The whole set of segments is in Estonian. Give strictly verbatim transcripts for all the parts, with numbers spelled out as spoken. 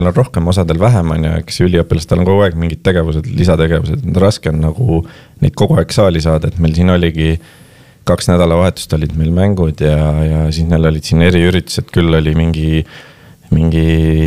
on rohkem, osadel vähem on ja eks üliõpilastel on kogu aeg mingid tegevused, lisategevused, raske on nagu neid kogu aeg saali saada, et meil siin oligi kaks nädalavahetust olid meil mängud ja, ja siis neil olid siin eriüritused, küll oli mingi, mingi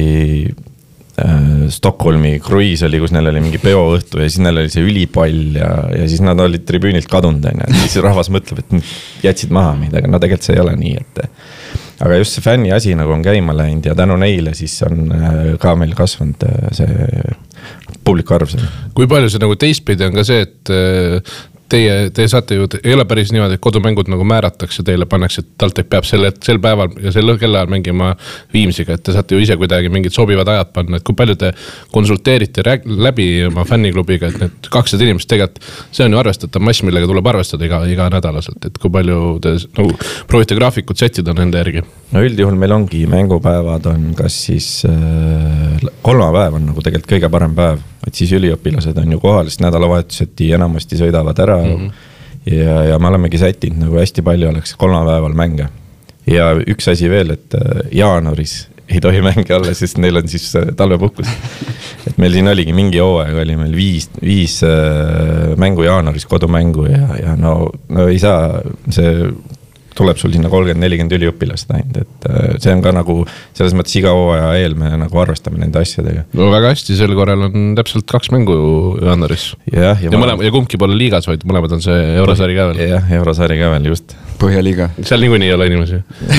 äh, Stockholmi kruiis oli, kus neil oli mingi peoõhtu ja siis neil oli see ülipall ja, ja siis nad olid tribüünilt kadunud, ja siis rahvas mõtleb, et jätsid maha meid, aga no tegelikult see ei ole nii, et aga just see fänni asi nagu on käima läinud ja tänu neile siis on ka meil kasvanud see publiku arv. Kui palju see nagu teistpidi on ka see, et teie, te saate ju, ei ole päris niimoodi, et kodumängud nagu määratakse, teile pannakse, et TalTech peab sel, sel päeval ja sel kellaajal mängima Viimsiga, et te saate ju ise kuidagi mingid sobivad ajad panna, et kui palju te konsulteerite rääg, läbi oma fänniklubiga, et need kakssada inimest tegelikult, see on ju arvestatav mass, millega tuleb arvestada iga, iga nädalaselt, et kui palju te nagu, proovite graafikut sättida nende järgi? No üldjuhul meil ongi mängupäevad on kas siis äh, kolmapäev on nagu tegelikult kõige parem päev, et siis üliõpilased on ju kohal, sest nädalavahetuseti enamasti sõidavad ära mm-hmm. ja, ja me olemegi sätinud nagu hästi palju oleks kolmapäeval mänge. Ja üks asi veel, et jaanuaris ei tohi mänge olla, sest neil on siis talvepuhkus. Et meil siin oligi mingi hooaeg, oli meil viis, viis mängu jaanuaris kodumängu ja, ja no, no ei saa see tuleb sul sinna kolmkümmend nelikümmend üliõpilast ainult, et see on ka nagu selles mõttes iga hooaja eel me nagu arvestame nende asjadega. No väga hästi, sel korral on täpselt kaks mängu jaanuaris. Ja, ja, ja, mõlema, ja kumbki pole liigas, vaid mõlemad on see Eurosari ka veel. Jah, Eurosari ka veel, just. Põhjaliiga. Seal niikuinii ei ole inimesi.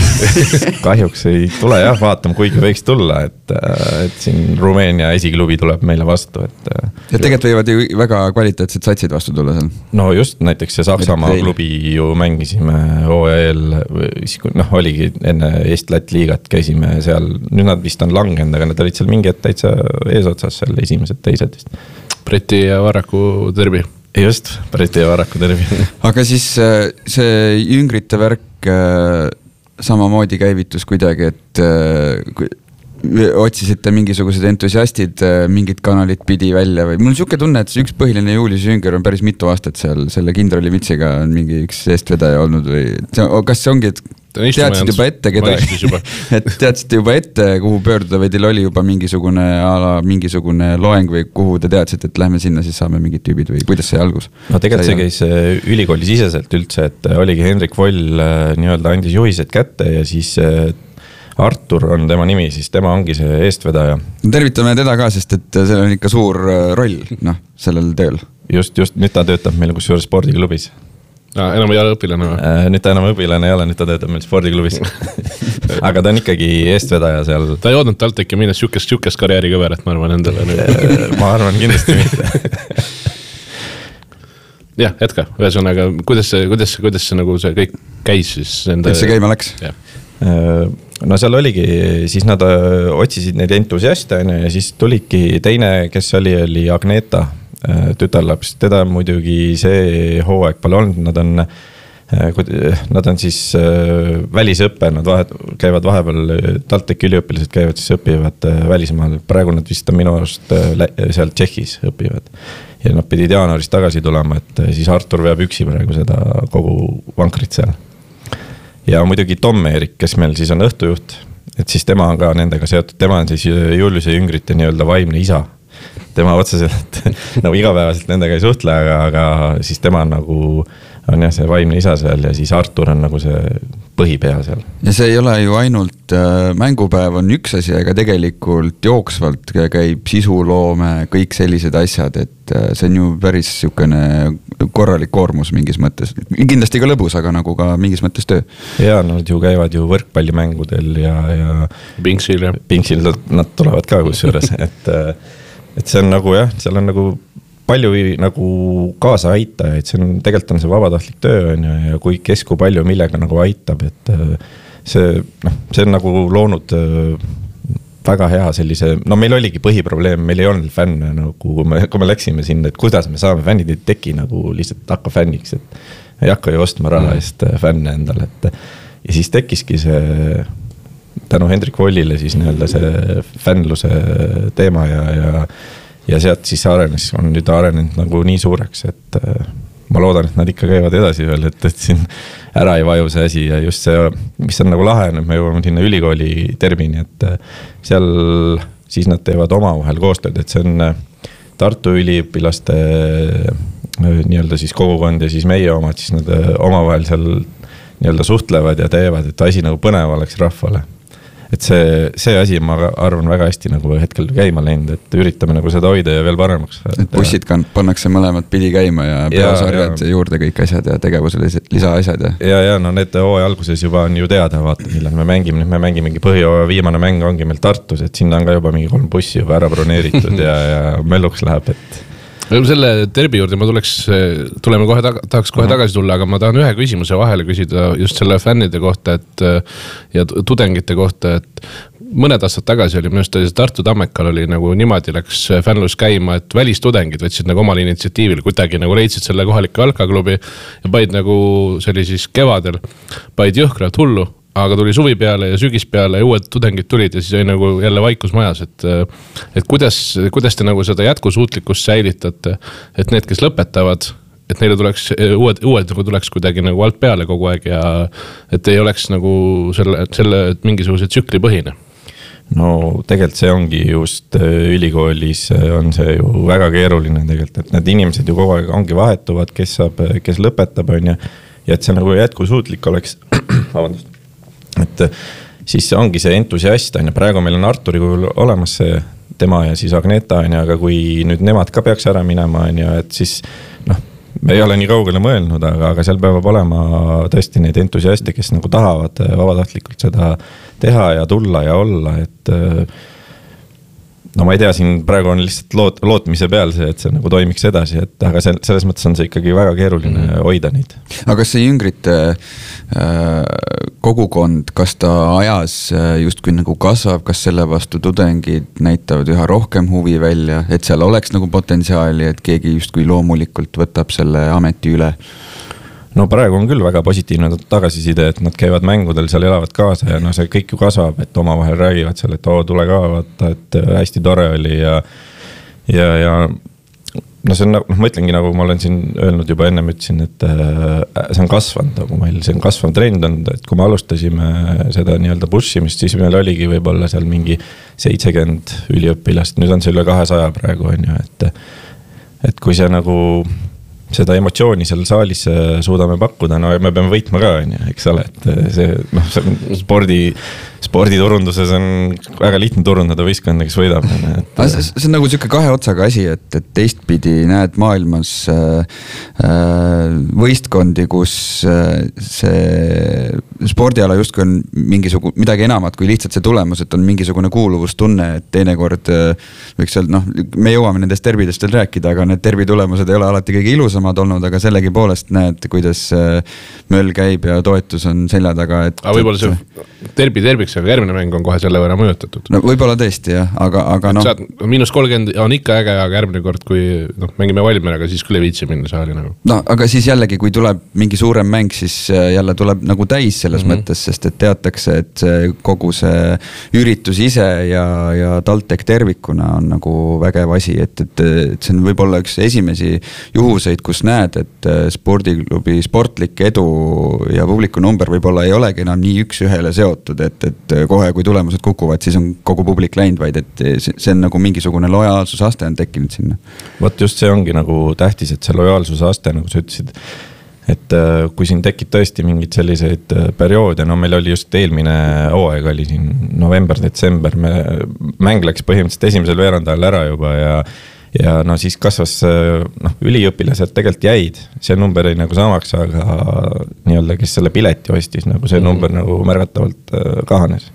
Kahjuks ei tule jah, vaatame, kuigi võiks tulla, et, et siin Rumeenia esiklubi tuleb meile vastu. Et, ja tegelikult võivad ju väga kvaliteetsed satsid vastu tulla seal. No just, näiteks see Saksamaa klubi ju mängisime O E L, noh oligi enne Eesti-Läti liigat käisime seal, nüüd nad vist on langenud, aga nad olid seal mingi täitsa eesotsas seal esimesed teised vist. Briti ja Varraku terbi. Just, Briti ja Varraku terbi. Aga siis see jüngrite värk samamoodi käivitus kuidagi, et otsisite mingisugused entusiastid mingid kanalid pidi välja või mul on siuke tunne, et see üks põhiline Julius Jünger on päris mitu aastat seal selle kindrali mitsiga on mingi üks eestvedaja olnud või see, kas see ongi, et teadsid juba ette keda, et teadsite juba ette kuhu pöörduda või teil oli juba mingisugune ala, mingisugune loeng või kuhu te teadsite, et lähme sinna, siis saame mingid tüübid või kuidas see algus? No tegelikult see käis ülikooli siseselt üldse, et oligi Hendrik Voll nii-öelda andis juhised kätte ja siis Artur on tema nimi, siis tema ongi see eestvedaja. Tervitame teda ka, sest et see on ikka suur roll noh, sellel tööl. Just, just, nüüd ta töötab meil kus juures spordiklubis. No, enam ei ole õpilane või? Nüüd ta enam õpilane ei ole, nüüd ta töötab meil spordiklubis. Aga ta on ikkagi eestvedaja seal. Ta ei oodnud TalTechi minnes siukest, siukest karjääri kõverat, ma arvan endale. Ma arvan kindlasti mitte. Jah, jätka. Ühesõnaga, kuidas see, kuidas, kuidas see, nagu see kõik käis siis? Enda... Kuidas see käima läks? Jah. No seal oligi, siis nad otsisid neid entusiaste ja siis tulidki teine, kes oli, oli Agneta tütarlaps, teda muidugi see hooaeg pole olnud, nad on, nad on siis välisõppe, nad vahet, käivad vahepeal, TalTechi üliõpilased käivad siis õpivad välismaal, praegu nad vist on minu arust seal Tšehhis õpivad ja nad pidid jaanuaris tagasi tulema, et siis Artur veab üksi praegu seda kogu vankrit seal. Ja muidugi Tom Erik, kes meil siis on õhtujuht, et siis tema on ka nendega seotud, tema on siis Juliuse Jüngrite nii-öelda vaimne isa. Tema otseselt nagu igapäevaselt nendega ei suhtle, aga, aga siis tema on nagu on jah see vaimne isa seal ja siis Artur on nagu see põhipea seal. Ja see ei ole ju ainult äh, mängupäev on üks asi, aga tegelikult jooksvalt käib sisuloome, kõik sellised asjad, et äh, see on ju päris siukene korralik koormus mingis mõttes. Kindlasti ka lõbus, aga nagu ka mingis mõttes töö. Ja nad ju käivad ju võrkpallimängudel ja, ja Pinksil, ja. Pinksil nad tulevad ka kus juures, et, et see on nagu jah, seal on nagu palju nagu kaasa aita, et see on, tegelikult on see vabatahtlik töö on ja, ja kui kesku palju millega nagu aitab, et see, noh, see on nagu loonud väga hea sellise, no meil oligi põhiprobleem, meil ei olnud fänne nagu, kui me, kui me läksime sinna, et kuidas me saame fännid ei teki nagu lihtsalt hakka fänniks, et ei hakka ju ostma raha eest fänne endale, et ja siis tekkiski see tänu Hendrik Vollile siis nii-öelda see fännluse teema ja, ja ja sealt siis arenes, on nüüd arenenud nagu nii suureks, et ma loodan, et nad ikka käivad edasi veel, et, et siin ära ei vaju see asi ja just see, mis on nagu lahe, nüüd me jõuame sinna ülikooli termini, et seal siis nad teevad omavahel koostööd, et see on Tartu üliõpilaste nii-öelda siis kogukond ja siis meie omad, siis nad omavahel seal nii-öelda suhtlevad ja teevad, et asi nagu põnev oleks rahvale. Et see, see asi ma arvan väga hästi nagu hetkel käima läinud, et üritame nagu seda hoida ja veel paremaks. Et bussid pannakse mõlemad pidi käima ja peasarjad ja juurde kõik asjad ja tegevusele lisa asjad. Ja, ja, ja no need hooaja alguses juba on ju teada, vaata, millal me mängime, nüüd me mängimegi põhihooaja viimane mäng ongi meil Tartus, et sinna on ka juba mingi kolm bussi juba ära broneeritud ja, ja melluks läheb, et selle derbi juurde ma tuleks, tuleme kohe, tahaks kohe tagasi tulla, aga ma tahan ühe küsimuse vahele küsida just selle fännide kohta, et ja tudengite kohta, et mõned aastad tagasi oli minu arust Tartu Tammekal oli nagu niimoodi läks fännlus käima, et välistudengid võtsid nagu omal initsiatiivil kuidagi nagu leidsid selle kohaliku jalkaklubi ja paid nagu, see oli siis kevadel, paid jõhkralt hullu. Aga tuli suvi peale ja sügis peale ja uued tudengid tulid ja siis oli nagu jälle vaikus majas, et, et kuidas, kuidas te nagu seda jätkusuutlikkust säilitate, et need, kes lõpetavad, et neile tuleks, uued, uued nagu tuleks kuidagi nagu alt peale kogu aeg ja et ei oleks nagu selle, selle mingisuguse tsükli põhine. No tegelikult see ongi just ülikoolis on see ju väga keeruline tegelikult, et need inimesed ju kogu aeg ongi vahetuvad, kes saab, kes lõpetab on ja, ja et see nagu jätkusuutlik oleks, vabandust. Et siis ongi see entusiast, on ja praegu meil on Arturi kujul olemas see tema ja siis Agneta, on ja, aga kui nüüd nemad ka peaks ära minema, on ja, et siis noh, me ei ole nii kaugele mõelnud, aga, aga seal peab olema tõesti neid entusiaste, kes nagu tahavad vabatahtlikult seda teha ja tulla ja olla, et no ma ei tea, siin praegu on lihtsalt loot, lootmise peal see, et see nagu toimiks edasi, et aga selles mõttes on see ikkagi väga keeruline mm. hoida neid. Aga kas see jüngrite äh, kogukond, kas ta ajas just kui nagu kasvab, kas selle vastu tudengid näitavad üha rohkem huvi välja, et seal oleks nagu potentsiaali, et keegi just kui loomulikult võtab selle ameti üle? No praegu on küll väga positiivne tagasiside, et nad käivad mängudel, seal elavad kaasa ja no see kõik ju kasvab, et omavahel räägivad seal, et oo, tule ka, vaata, et hästi tore oli ja ja, ja no see on, noh, ma ütlengi, nagu ma olen siin öelnud juba ennem ütlesin, et see on kasvanud, nagu meil see on kasvanud trend on, et kui me alustasime seda nii-öelda bussimist, siis meil oligi võib-olla seal mingi seitsekümmend üliõpilast, nüüd on see üle kahesaja praegu on ju, et et kui see nagu seda emotsiooni seal saalis suudame pakkuda, no me peame võitma ka, eks ole, et see, noh, see spordi, sporditurunduses on väga lihtne turundada võistkonda, kes võidab. Et... See, see on nagu siuke kahe otsaga asi, et, et teistpidi näed maailmas äh, võistkondi, kus äh, see spordiala justkui on mingisugune, midagi enamat kui lihtsalt see tulemus, et on mingisugune kuuluvustunne, et teinekord äh, võiks öelda, noh, me jõuame nendest derbidest veel rääkida, aga need derbi tulemused ei ole alati kõige ilusamad olnud, aga sellegi poolest näed, kuidas äh, möll käib ja toetus on selja taga. Et, aga võib-olla see derbi terbiks, aga järgmine mäng on kohe selle võrra mõjutatud. No võib-olla tõesti, jah, aga, aga noh. Miinus kolmkümmend on ikka äge, aga järgmine kord, kui noh, mängime Valmieraga, siis küll ei viitsi minna saali nagu. No, aga siis jällegi, kui tuleb mingi suurem mäng, siis jälle tuleb nagu täis selles mm -hmm. mõttes, sest et teatakse, et see, kogu see üritus ise ja, ja TalTech tervikuna on nagu vägev asi, et, et, et see on võib-olla üks esimesi juhuseid, kus näed, et spordiklubi sportlik edu ja publiku number võib-olla ei olegi enam nii üks ühele seotud, et, et kohe, kui tulemused kukuvad, siis on kogu publik läinud, vaid et see on nagu mingisugune lojaalsusaste on tekkinud sinna. Vot just see ongi nagu tähtis, et see lojaalsusaste, nagu sa ütlesid, et kui siin tekib tõesti mingid selliseid perioode, no meil oli just eelmine hooaeg oli siin november, detsember, me mäng läks põhimõtteliselt esimesel veerandajal ära juba ja ja no siis kasvas, noh, üliõpilased tegelikult jäid, see number ei nagu samaks, aga nii-öelda, kes selle pileti ostis, nagu see number mm -hmm. nagu märgatavalt kahanes.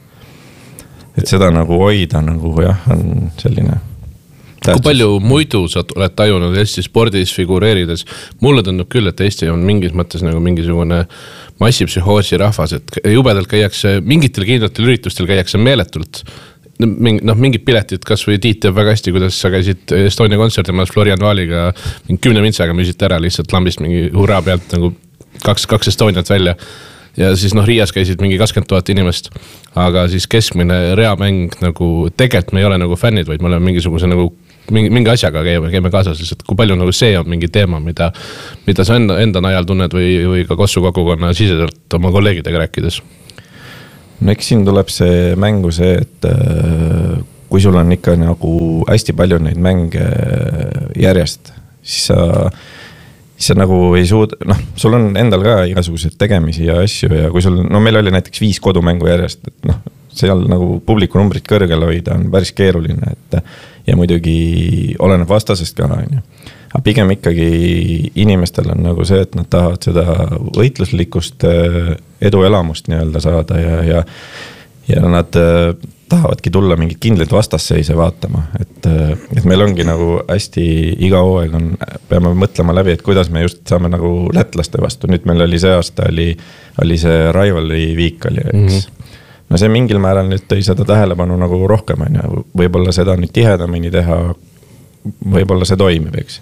Et seda nagu hoida nagu jah, on selline tähtsus. Kui palju muidu sa oled tajunud Eesti spordis figureerides? Mulle tundub küll, et Eesti on mingis mõttes nagu mingisugune massipsühhoosi rahvas, et jubedalt käiakse, mingitel kindlatel üritustel käiakse meeletult. Noh, mingid piletid, kas või Tiit teab väga hästi, kuidas sa käisid Estonia kontserdimaas Florian Vaaliga mingi kümne mintsaga müüsid ära lihtsalt lambist mingi hurraa pealt nagu kaks, kaks Estoniat välja ja siis noh, Riias käisid mingi kakskümmend tuhat inimest, aga siis keskmine reamäng nagu tegelikult me ei ole nagu fännid, vaid me oleme mingisuguse nagu mingi, mingi asjaga käime, käime kaasas lihtsalt, kui palju nagu see on mingi teema, mida, mida sa enda, enda najal tunned või, või ka Kossu kogukonna siseselt oma kolleegidega rääkides? No eks siin tuleb see mängu see, et kui sul on ikka nagu hästi palju neid mänge järjest, siis sa, siis sa nagu ei suuda, noh, sul on endal ka igasugused tegemisi ja asju ja kui sul, no meil oli näiteks viis kodumängu järjest, et noh, seal nagu publiku numbrit kõrgel hoida on päris keeruline, et ja muidugi oleneb vastasest ka, on ju. Aga pigem ikkagi inimestel on nagu see, et nad tahavad seda võitluslikust eduelamust nii-öelda saada ja, ja, ja nad tahavadki tulla mingid kindlaid vastasseise vaatama, et, et meil ongi nagu hästi iga hooaeg on, peame mõtlema läbi, et kuidas me just saame nagu lätlaste vastu, nüüd meil oli see aasta oli, oli see Rivalry Week oli, eks. Mm-hmm. No see mingil määral nüüd tõi seda tähelepanu nagu rohkem, on ju, võib-olla seda nüüd tihedamini teha, võib-olla see toimib, eks.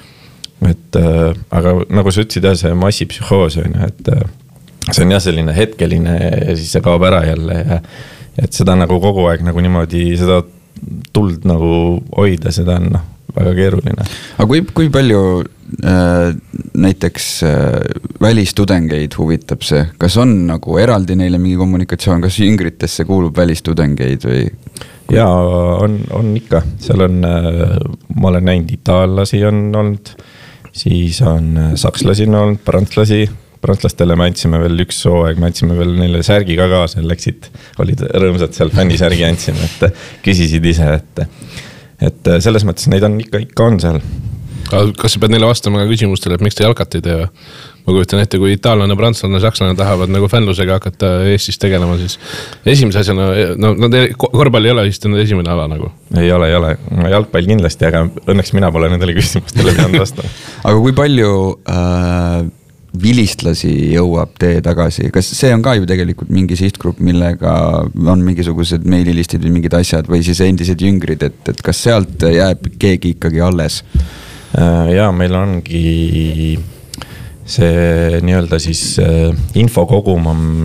Et äh, aga nagu sa ütlesid, see massipsühhoos on ju, et äh, see on jah selline hetkeline ja siis see kaob ära jälle ja et seda nagu kogu aeg nagu niimoodi seda tuld nagu hoida, seda on noh, väga keeruline. Aga kui, kui palju äh, näiteks äh, välistudengeid huvitab see, kas on nagu eraldi neile mingi kommunikatsioon, kas jüngritesse kuulub välistudengeid või? Jaa, on, on ikka, seal on, äh, ma olen näinud itaallasi on olnud, siis on sakslasi on olnud, prantslasi, prantslastele me andsime veel üks hooaeg, me andsime veel neile särgi ka kaasa, läksid, olid rõõmsad seal fännisärgi andsime, et küsisid ise, et, et selles mõttes neid on ikka, ikka on seal. Kas sa pead neile vastama ka küsimustele, et miks te jalkat ei tee? Ma kujutan ette, kui itaallane, prantslane, sakslane tahavad nagu fänlusega hakata Eestis tegelema, siis esimese asjana, no, no korvpall ei ole vist esimene ala nagu? Ei ole, ei ole. Jalgpall kindlasti, aga õnneks mina pole nendele küsimustele pidanud vastama. Aga kui palju äh, vilistlasi jõuab tee tagasi? Kas see on ka ju tegelikult mingi sihtgrupp, millega on mingisugused meililistid või mingid asjad või siis endised jüngrid, et, et kas sealt jääb keegi ikkagi alles? Ja meil ongi see nii-öelda siis info kogumam,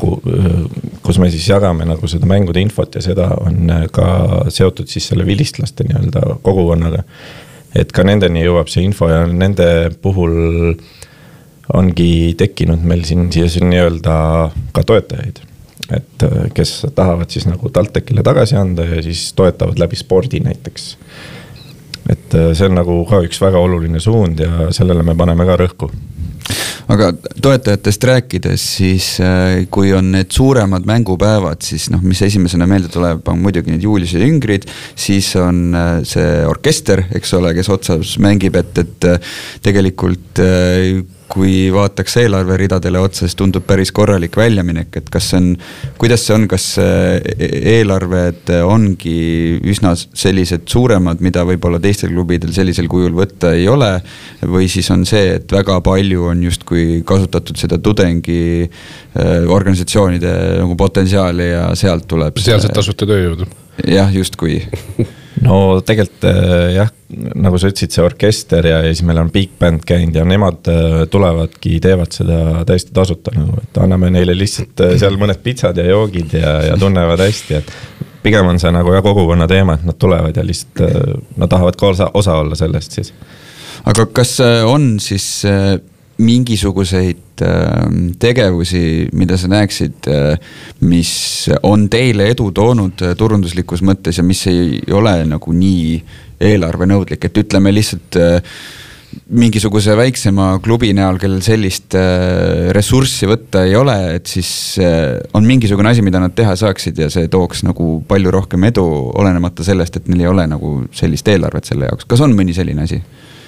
kus me siis jagame nagu seda mängude infot ja seda on ka seotud siis selle vilistlaste nii-öelda kogukonnaga. Et ka nendeni jõuab see info ja nende puhul ongi tekkinud meil siin siia nii-öelda ka toetajaid. Et kes tahavad siis nagu TalTechile tagasi anda ja siis toetavad läbi spordi näiteks. Et see on nagu ka üks väga oluline suund ja sellele me paneme ka rõhku. Aga toetajatest rääkides, siis kui on need suuremad mängupäevad, siis noh, mis esimesena meelde tuleb, on muidugi need Juliuse jüngrid, siis on see orkester, eks ole, kes otsas mängib, et, et tegelikult kui vaataks eelarveridadele otsa, siis tundub päris korralik väljaminek, et kas see on, kuidas see on, kas eelarved ongi üsna sellised suuremad, mida võib-olla teistel klubidel sellisel kujul võtta ei ole, või siis on see, et väga palju on just kui kasutatud seda tudengi organisatsioonide nagu potentsiaali ja sealt tuleb sealset tasuta tööjõudu. Jah, just kui no tegelikult jah, nagu sa ütlesid, see orkester ja, ja siis meil on big band käinud ja nemad tulevadki, teevad seda täiesti tasuta nagu, et anname neile lihtsalt seal mõned pitsad ja joogid ja, ja tunnevad hästi, et pigem on see nagu ja kogukonna teema, et nad tulevad ja lihtsalt nad tahavad ka osa, osa olla sellest siis. Aga kas on siis mingisuguseid tegevusi, mida sa näeksid, mis on teile edu toonud turunduslikus mõttes ja mis ei ole nagu nii eelarvenõudlik, et ütleme lihtsalt mingisuguse väiksema klubi näol, kellel sellist ressurssi võtta ei ole, et siis on mingisugune asi, mida nad teha saaksid ja see tooks nagu palju rohkem edu, olenemata sellest, et neil ei ole nagu sellist eelarvet selle jaoks. Kas on mõni selline asi?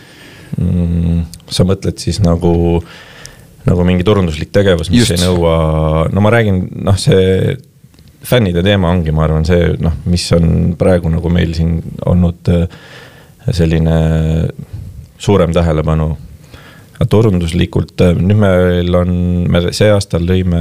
Mm, sa mõtled siis nagu, nagu mingi turunduslik tegevus, mis Just. ei nõua, no ma räägin, noh see fännide teema ongi, ma arvan, see, noh, mis on praegu nagu meil siin olnud selline suurem tähelepanu. Turunduslikult, nüüd meil on, me see aastal lõime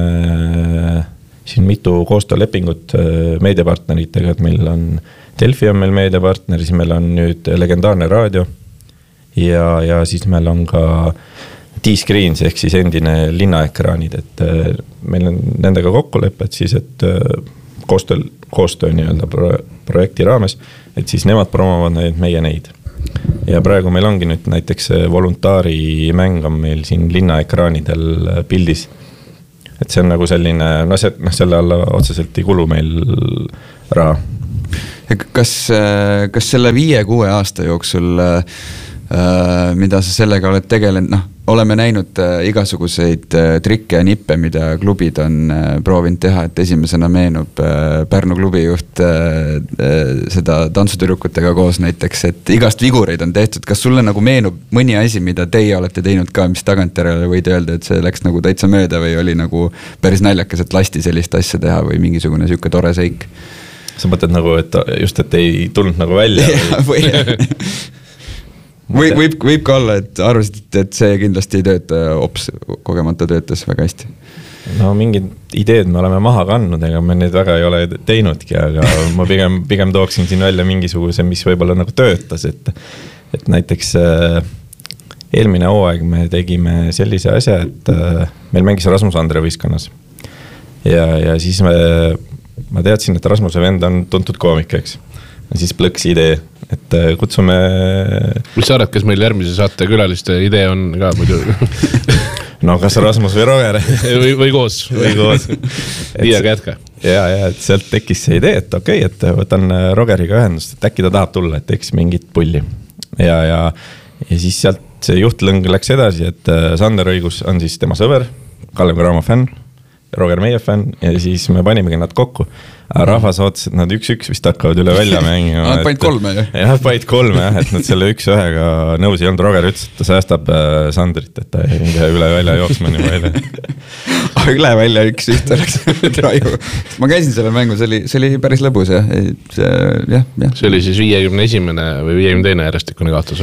siin mitu koostöölepingut meediapartneritega, et meil on Delfi on meil meediapartner, siis meil on nüüd Legendaarne raadio ja, ja siis meil on ka T-Screens ehk siis endine linnaekraanid, et meil on nendega kokkulepped siis, et koostöö, koostöö nii-öelda projekti raames, et siis nemad promovad neid, meie neid. Ja praegu meil ongi nüüd näiteks voluntaari mäng on meil siin linnaekraanidel pildis. Et see on nagu selline, no, see, no selle alla otseselt ei kulu meil raha. kas, kas selle viie-kuue aasta jooksul, mida sa sellega oled tegelenud, noh, oleme näinud igasuguseid trikke ja nippe, mida klubid on proovinud teha, et esimesena meenub Pärnu klubi juht seda tantsutüdrukutega koos näiteks, et igast vigureid on tehtud. Kas sulle nagu meenub mõni asi, mida teie olete teinud ka, mis tagantjärele võid öelda, et see läks nagu täitsa mööda või oli nagu päris naljakas, et lasti sellist asja teha või mingisugune siuke tore seik? Sa mõtled nagu, et just, et ei tulnud nagu välja või... või võib, võib ka olla, et arvasid, et see kindlasti ei tööta, ops, kogemata töötas väga hästi. No mingid ideed me oleme maha kandnud, ega me neid väga ei ole teinudki, aga ma pigem, pigem tooksin siin välja mingisuguse, mis võib-olla nagu töötas, et, et näiteks äh, eelmine hooaeg me tegime sellise asja, et äh, meil mängis Rasmus Andre võistkonnas ja, ja siis me, ma teadsin, et Rasmuse vend on tuntud koomik, eks. Ja siis plõks idee, et kutsume... Mis sa arvad, kes meil järgmise saate külaliste idee on ka muidu? No kas Rasmus või Roger? või, või koos. Või koos. Viia kätka. Ja, ja, et sealt tekkis see idee, et okei, okay, et võtan Rogeriga ühendust, et äkki ta tahab tulla, et teeks mingit pulli. Ja, ja, ja siis sealt see juhtlõng läks edasi, et Sander Õigus on siis tema sõber, Kalev Cramo fänn, Roger meie fänn ja siis me panimegi nad kokku. Rahvas ootas, et nad üks-üks vist hakkavad üle välja mängima. Nad paid kolme, jah? Jah, paid kolme, jah, et nad selle üks-ühega nõus ei olnud. Roger ütles, et ta säästab Sandrit, et ta ei käi üle välja jooksma nii välja. Üle välja üks-üht oleks traju. Ma käisin selle mängu, see oli, see oli päris lõbus, jah. See, jah, jah. See oli siis viiekümne esimene või viiekümne teine järjestikune kaotus.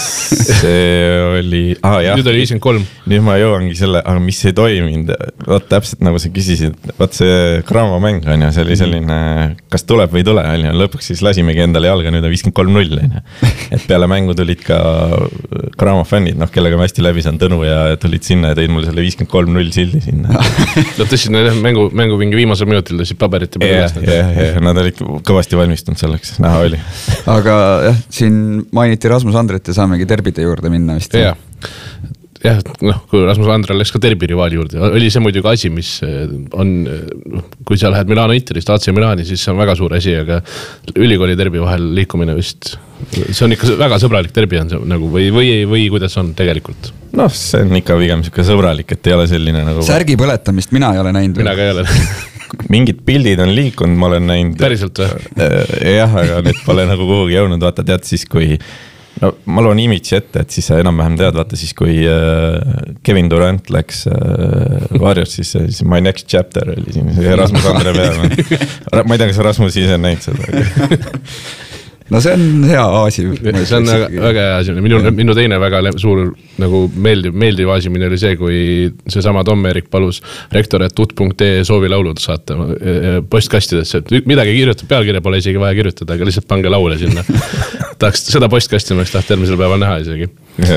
See oli... Ah, jah. Nüüd oli viiskümmend kolm. Nüüd ma jõuangi selle, aga mis ei toiminud. Vaat täpselt nagu sa küsisid, vaat see Cramo mäng on ja see oli selline, kas tuleb või ei tule, lõpuks siis lasimegi endale jalga, nüüd on viiskümmend kolm null. Et peale mängu tulid ka Cramo fännid, noh, kellega ma hästi läbi saan Tõnu ja tulid sinna ja tõid mulle selle viiskümmend kolm null sildi sinna. Nad tõstsid mängu, mängu mingi viimasel minutil tõstsid paberit ja pärast. Jah, jah, nad olid kõvasti valmistunud selleks, näha oli. Aga jah, siin mainiti Rasmus Andret ja saamegi derbide juurde minna vist. Jah. Jah, noh, kui Rasmus Andral läks ka derbi rivaali juurde, oli see muidugi asi, mis on, kui sa lähed Milano Interist A C Milani, siis see on väga suur asi, aga ülikooli derbi vahel liikumine vist, see on ikka väga sõbralik derbi on see nagu, või, või, või kuidas on tegelikult? Noh, see on ikka pigem siuke sõbralik, et ei ole selline nagu... Särgi põletamist mina ei ole näinud. Mina ka ei ole. Mingid pildid on liikunud, ma olen näinud. Päriselt või? Jah, aga need pole nagu kuhugi jõudnud, vaata tead siis, kui... No ma loon imitsi ette, et siis sa enam-vähem tead, vaata siis kui Kevin Durant läks Warriors, siis, siis My Next Chapter oli siin, see Rasmus Andre peal. Ma ei tea, kas Rasmus ise on näinud seda. No see on hea aasi. See on väga, väga hea aasi. Minu, minu teine väga suur nagu meeldiv, meeldiv aasimine oli see, kui see sama Tom Erik palus rektor, et tut punkt ee soovilaulud saate postkastidesse. Midagi kirjutab, pealkirja pole isegi vaja kirjutada, aga lihtsalt pange laule sinna. Tahaks seda postkasti, ma tahaks termisel päeval näha isegi.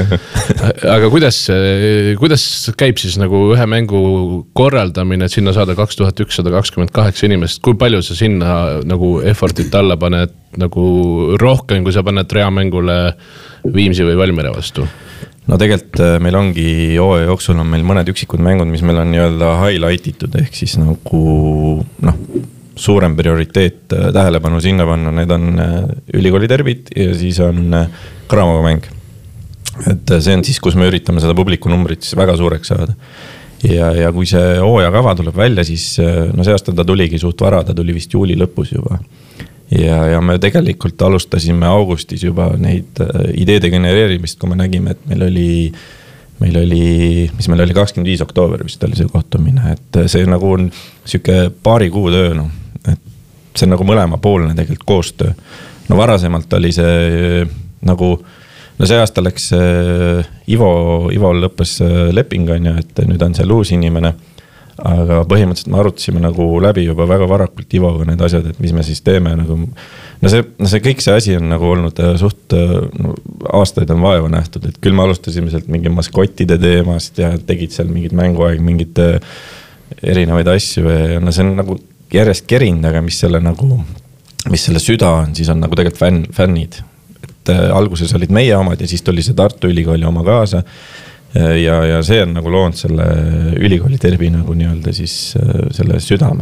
Aga kuidas, kuidas käib siis nagu ühe mängu korraldamine, et sinna saada kaks tuhat ükssada kakskümmend kaheksa inimest, kui palju sa sinna nagu effortit alla paned nagu rohkem, kui sa paned reamängule Viimsi või Valmiere vastu? No tegelikult meil ongi hooaja jooksul on meil mõned üksikud mängud, mis meil on nii-öelda highlightitud, ehk siis nagu noh, suurem prioriteet tähelepanu sinna panna, need on ülikooli derbid ja siis on Cramoga mäng. Et see on siis, kus me üritame seda publiku numbrit siis väga suureks saada. Ja, ja kui see hooaja kava tuleb välja, siis no see aasta ta tuligi suht vara, ta tuli vist juuli lõpus juba. Ja, ja me tegelikult alustasime augustis juba neid ideede genereerimist, kui me nägime, et meil oli, meil oli, mis meil oli kakskümmend viis oktoober vist oli see kohtumine, et see nagu on siuke paari kuu töö, no. Et see on nagu mõlema poolne tegelikult koostöö. No varasemalt oli see nagu, no see aasta läks Ivo, Ivo lõppes leping on ja, et nüüd on seal uus inimene. Aga põhimõtteliselt me arutasime nagu läbi juba väga varakult Ivoga need asjad, et mis me siis teeme nagu, no see, no see kõik see asi on nagu olnud suht no, aastaid on vaeva nähtud, et küll me alustasime sealt mingi maskottide teemast ja tegid seal mingid mänguaeg, mingid erinevaid asju ja no see on nagu järjest kerind, aga mis selle nagu, mis selle süda on, siis on nagu tegelikult fänn, fännid, et alguses olid meie omad ja siis tuli see Tartu Ülikooli oma kaasa. Ja, ja see on nagu loonud selle ülikooli terbi nagu nii-öelda siis selle südame.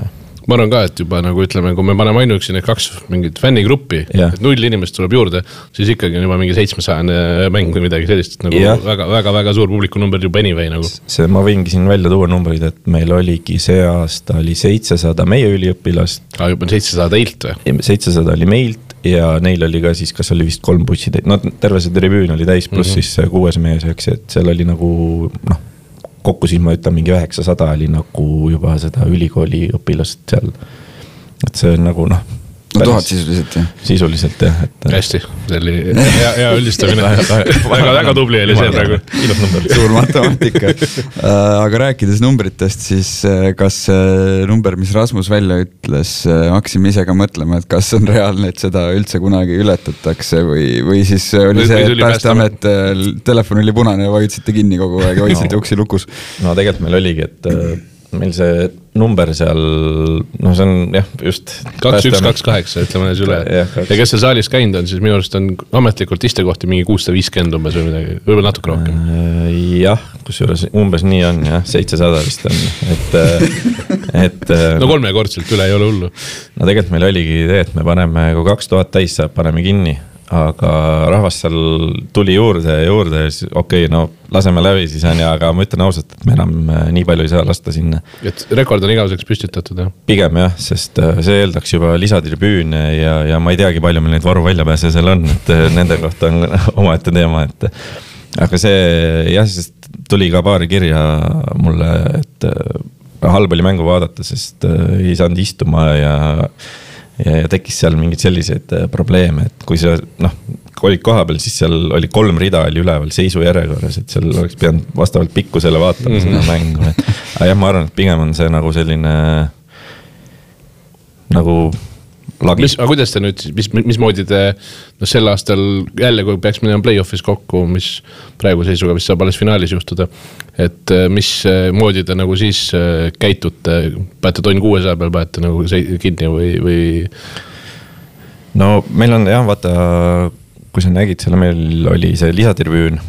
ma arvan ka, et juba nagu ütleme, kui me paneme ainuüksi need kaks mingit fännigruppi, yeah. et null inimest tuleb juurde, siis ikkagi on juba mingi seitsmesajane mäng või midagi sellist, nagu yeah. väga, väga, väga suur publiku number juba anyway nagu. See ma võingi siin välja tuua numbrid, et meil oligi see aasta oli seitsesada meie üliõpilast. Ah, juba seitsesada teilt või? seitsesada oli meilt. Ja neil oli ka siis, kas oli vist kolm bussi, no terve see tribüün oli täis, pluss mm -hmm. siis kuues mees, eks, et seal oli nagu, noh, kokku siis ma ütlen mingi üheksasada oli nagu juba seda ülikooli õpilast seal. Et see on nagu, noh. No tuhat sisuliselt, jah. Sisuliselt, jah. Et... hästi, see oli hea, hea üldistamine. väga, väga tubli oli see praegu. Ilus number. Suur matemaatika. Aga rääkides numbritest, siis kas number, mis Rasmus välja ütles, hakkasime ise ka mõtlema, et kas on reaalne, et seda üldse kunagi ületatakse või, või siis oli see, et Päästeamet telefon oli punane ja vajutsite kinni kogu aeg ja hoidsite no. uksi lukus. No tegelikult meil oligi, et meil see number seal, noh see on jah, just kaks üks kaks kaheksa, ütleme üle. Ja, ja kes seal saalis käinud on, siis minu arust on ametlikult istekohti mingi kuussada viiskümmend umbes või midagi, võib-olla natuke rohkem. Jah, kusjuures umbes nii on, jah, seitsesada vist on, et, et no kolmekordselt üle ei ole hullu. No tegelikult meil oligi idee, et me paneme, kui kaks tuhat täis saab, paneme kinni, aga rahvas seal tuli juurde ja juurde ja siis okei, okay, no laseme läbi siis on ja, aga ma ütlen ausalt, et me enam nii palju ei saa lasta sinna. Et rekord on igavuseks püstitatud, jah? Pigem jah, sest see eeldaks juba lisatribüüne ja, ja ma ei teagi, palju meil neid varu väljapääse seal on, et nende kohta on omaette teema, et aga see jah, sest tuli ka paari kirja mulle, et halb oli mängu vaadata, sest ei saanud istuma ja Ja, ja tekkis seal mingid selliseid probleeme, et kui sa, noh, olid koha peal, siis seal oli kolm rida oli üleval seisu järjekorras, et seal oleks pidanud vastavalt pikkusele vaatama mm -hmm. seda mängu. Et, aga jah, ma arvan, et pigem on see nagu selline nagu lagi. Mis, aga kuidas te nüüd, mis, mis moodi te no sel aastal jälle, kui peaks minema play-offis kokku, mis praegu seisuga vist saab alles finaalis juhtuda, et mis moodi te nagu siis käitute, pääte tonn kuuesaja peal, pääte nagu kinni või, või? No meil on jah, vaata, kui sa nägid selle, meil oli see lisatribüün,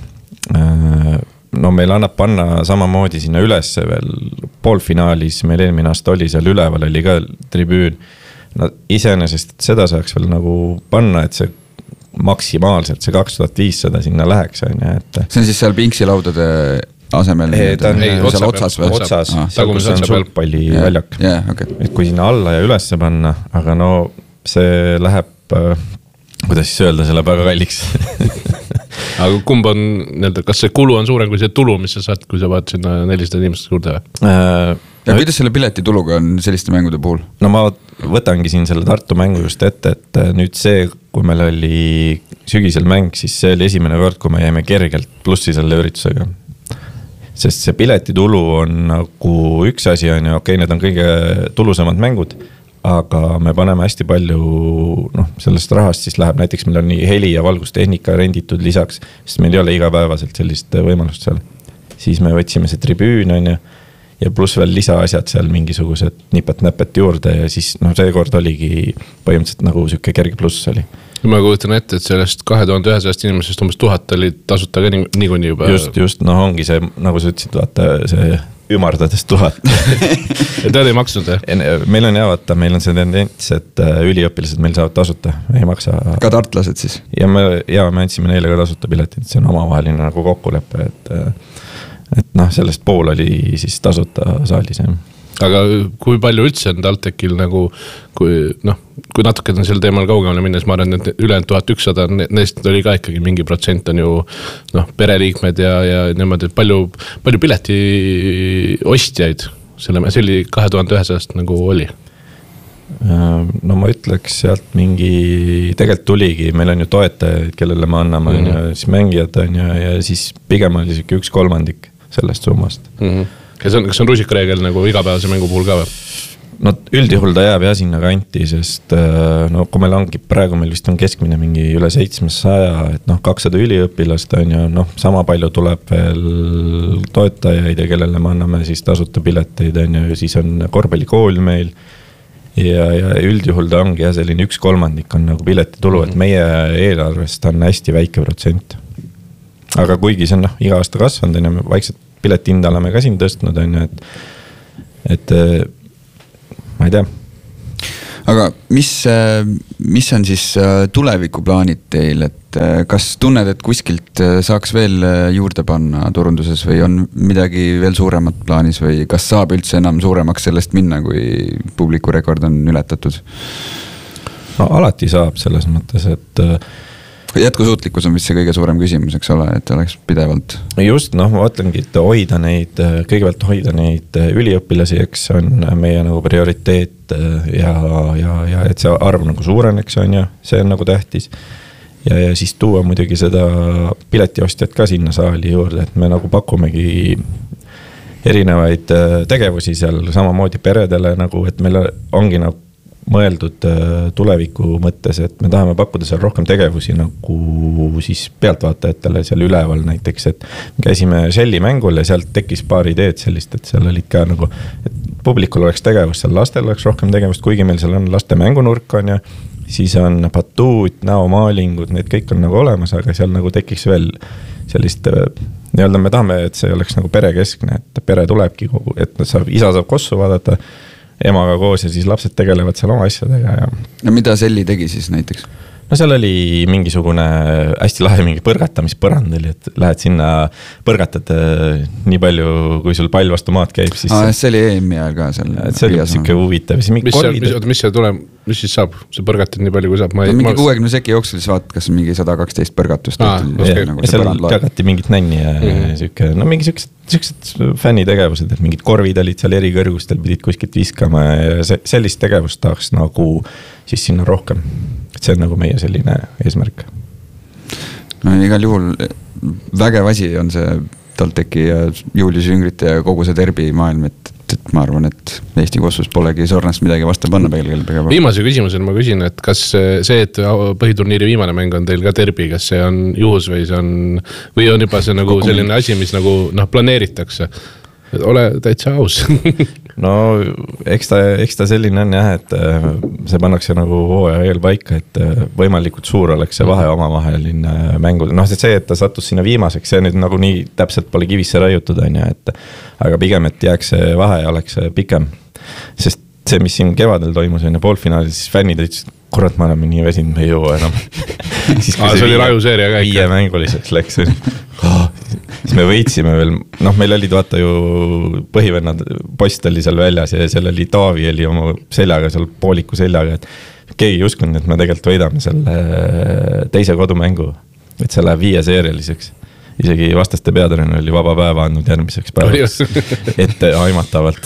no meil annab panna samamoodi sinna ülesse veel poolfinaalis, meil eelmine aasta oli seal üleval, oli ka tribüün. No iseenesest seda saaks veel nagu panna, et see maksimaalselt see kaks tuhat viissada sinna läheks, on ja, et see on siis seal pinksilaudade asemel ei, ta on ei, seal otsas, otsas, otsas ah, seal, kus on sulgpalli yeah, väljak yeah, okay. et kui sinna alla ja ülesse panna, aga no see läheb, kuidas siis öelda, see läheb väga kalliks aga kumb on, kas see kulu on suurem kui see tulu, mis sa saad, kui sa vaad sinna nelisada inimest juurde äh, ja kuidas selle piletituluga on selliste mängude puhul? No ma võtangi siin selle Tartu mängu just ette, et nüüd see, kui meil oli sügisel mäng, siis see oli esimene kord, kui me jäime kergelt plussi selle üritusega. Sest see piletitulu on nagu üks asi on ja okei, need on kõige tulusamad mängud, aga me paneme hästi palju, noh, sellest rahast siis läheb, näiteks meil on nii heli- ja valgustehnika renditud lisaks, sest meil ei ole igapäevaselt sellist võimalust seal. Siis me võtsime see tribüün on ja ja pluss veel lisaasjad seal mingisugused nipet-näpet juurde ja siis noh, seekord oligi põhimõtteliselt nagu süke kerge pluss oli. Ma kujutan ette, et sellest kahe tuhande ühesajast inimesest umbes tuhat oli tasuta ka niikuinii juba. Just, just, noh ongi see, nagu sa ütlesid, vaata see ümardades tuhat. ja ta ei maksnud, jah? Meil on jah, vaata, meil on see tendents, et üliõpilased meil saavad tasuta, ei maksa. Ka tartlased siis? Ja me, ja me andsime neile ka tasuta piletid, see on omavaheline nagu kokkulepe, et et noh, sellest pool oli siis tasuta saalis. Aga kui palju üldse on TalTechil nagu, kui noh, kui natuke on sel teemal kaugemale minnes, ma arvan, et ülejäänud tuhat ükssada, neist oli ka ikkagi mingi protsent on ju noh, pereliikmed ja, ja niimoodi, palju, palju pileti ostjaid selle, see oli kahe tuhande ühesajast nagu oli? No ma ütleks sealt mingi, tegelikult tuligi, meil on ju toetajaid, kellele me anname mm -hmm. ja siis mängijad on ja, ja siis pigem oli siuke üks kolmandik sellest summast. Mm -hmm. Kas on, kas on rusikareegel nagu igapäevase mängu puhul ka või? No üldjuhul ta jääb jah sinna kanti, sest no kui meil ongi, praegu meil vist on keskmine mingi üle seitsmesaja, et noh, kakssada üliõpilast on ju, noh, sama palju tuleb veel toetajaid ja kellele me anname siis tasuta pileteid on ju, siis on korvpallikool meil ja, ja üldjuhul ta ongi jah, selline üks kolmandik on nagu piletitulu, et meie eelarvest on hästi väike protsent. Aga kuigi see on noh, iga aasta kasvanud on ja me vaikselt piletihinda oleme ka siin tõstnud on ju, et, et ma ei tea, aga mis, mis on siis tulevikuplaanid teil, et kas tunned, et kuskilt saaks veel juurde panna turunduses või on midagi veel suuremat plaanis või kas saab üldse enam suuremaks sellest minna, kui publiku rekord on ületatud? No alati saab selles mõttes, et jätkusuutlikkus on vist see kõige suurem küsimus, eks ole, et oleks pidevalt. Just, noh, ma ütlengi, et hoida neid, kõigepealt hoida neid üliõpilasi, eks on meie nagu prioriteet ja, ja, ja et see arv nagu suureneks on ja see on nagu tähtis. Ja, ja siis tuua muidugi seda piletiostjat ka sinna saali juurde, et me nagu pakumegi erinevaid tegevusi seal samamoodi peredele nagu, et meil ongi nagu mõeldud tuleviku mõttes, et me tahame pakkuda seal rohkem tegevusi nagu siis pealtvaatajatele seal üleval näiteks, et käisime Shelli mängul ja sealt tekkis paar ideed sellist, et seal olid ka nagu, et publikul oleks tegevust, seal lastel oleks rohkem tegevust, kuigi meil seal on laste mängunurk on ja siis on batuut, näomaalingud, need kõik on nagu olemas, aga seal nagu tekiks veel sellist, nii-öelda me tahame, et see oleks nagu perekeskne, et pere tulebki kogu, et saab, isa saab kossu vaadata emaga koos ja siis lapsed tegelevad seal oma asjadega ja... ja mida Selli tegi siis näiteks? No seal oli mingisugune hästi lahe mingi põrgatamispõrand oli, et lähed sinna põrgatad nii palju, kui sul pall vastu maad käib, siis... Aa, see oli E M-i ajal ka seal. See oli siuke huvitav. Mis, see, mis, mis see tuleb, mis siis saab? See põrgatid nii palju, kui saab? Ma ei, mingi kuuekümne seki jooksul siis vaatad, kas on mingi sada kaksteist põrgatust. Aa, okay. Nagu seal jagati mingit nänni ja mm-hmm. siuke, no mingi siuksed, siuksed fännitegevused, et mingid korvid olid seal eri kõrgustel, pidid kuskilt viskama ja see, sellist tegevust tahaks nagu siis sinna rohkem. See on nagu meie selline eesmärk. No igal juhul vägev asi on see TalTechi ja Julius Jüngrite ja kogu see derbi maailm, et, et ma arvan, et Eesti kossus polegi sornast midagi vastu panna peal. Viimase küsimusel ma küsin, et kas see, et põhiturniiri viimane mäng on teil ka derbi, kas see on juhus või see on, või on juba see nagu selline asi, mis nagu noh, planeeritakse? Ole täitsa aus. No eks ta, eks ta selline on jah, et see pannakse nagu hooaja eel paika, et võimalikult suur oleks see vahe omavaheline mängud. Noh, see, et ta sattus sinna viimaseks, see nüüd nagu nii täpselt pole kivisse raiutud, on ja, et, aga pigem, et jääks see vahe ja oleks pikem. Sest see, mis siin kevadel toimus enne poolfinaalis, siis fännid ütlesid, kurat, ma oleme nii vesinud, me ei jõua enam. siis, Aa, see oli rajuseeria ka ikka. Viie mänguliseks läks. Oh, siis me võitsime veel, noh, meil olid vaata ju põhivennad, post oli seal väljas ja seal oli Taavi oli oma seljaga, seal pooliku seljaga, et keegi ei uskunud, et me tegelikult võidame selle teise kodumängu, et see läheb viie seerialiseks. Isegi vastaste peatreener oli vaba päeva andnud järgmiseks päevaks ette aimatavalt.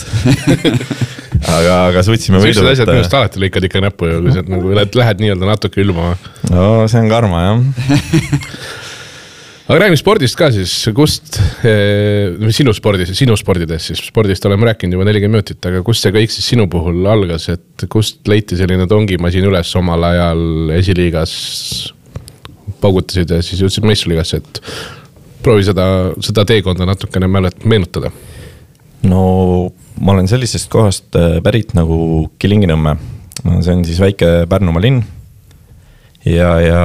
aga, aga suutsime võidu. Sellised asjad minust alati lõikad ikka näppu ju, kui sa nagu lähed nii-öelda natuke ülma. No see on karma, jah. Aga räägime spordist ka siis, kust eh, sinu spordis, sinu spordides siis, spordist oleme rääkinud juba nelikümmend minutit, aga kust see kõik siis sinu puhul algas, et kust leiti selline tongimasin üles omal ajal esiliigas, paugutasid ja siis jõudsid meistriliigasse, et proovi seda, seda teekonda natukene mälet meenutada. No ma olen sellisest kohast pärit nagu Kilingi-Nõmme. See on siis väike Pärnumaa linn ja, ja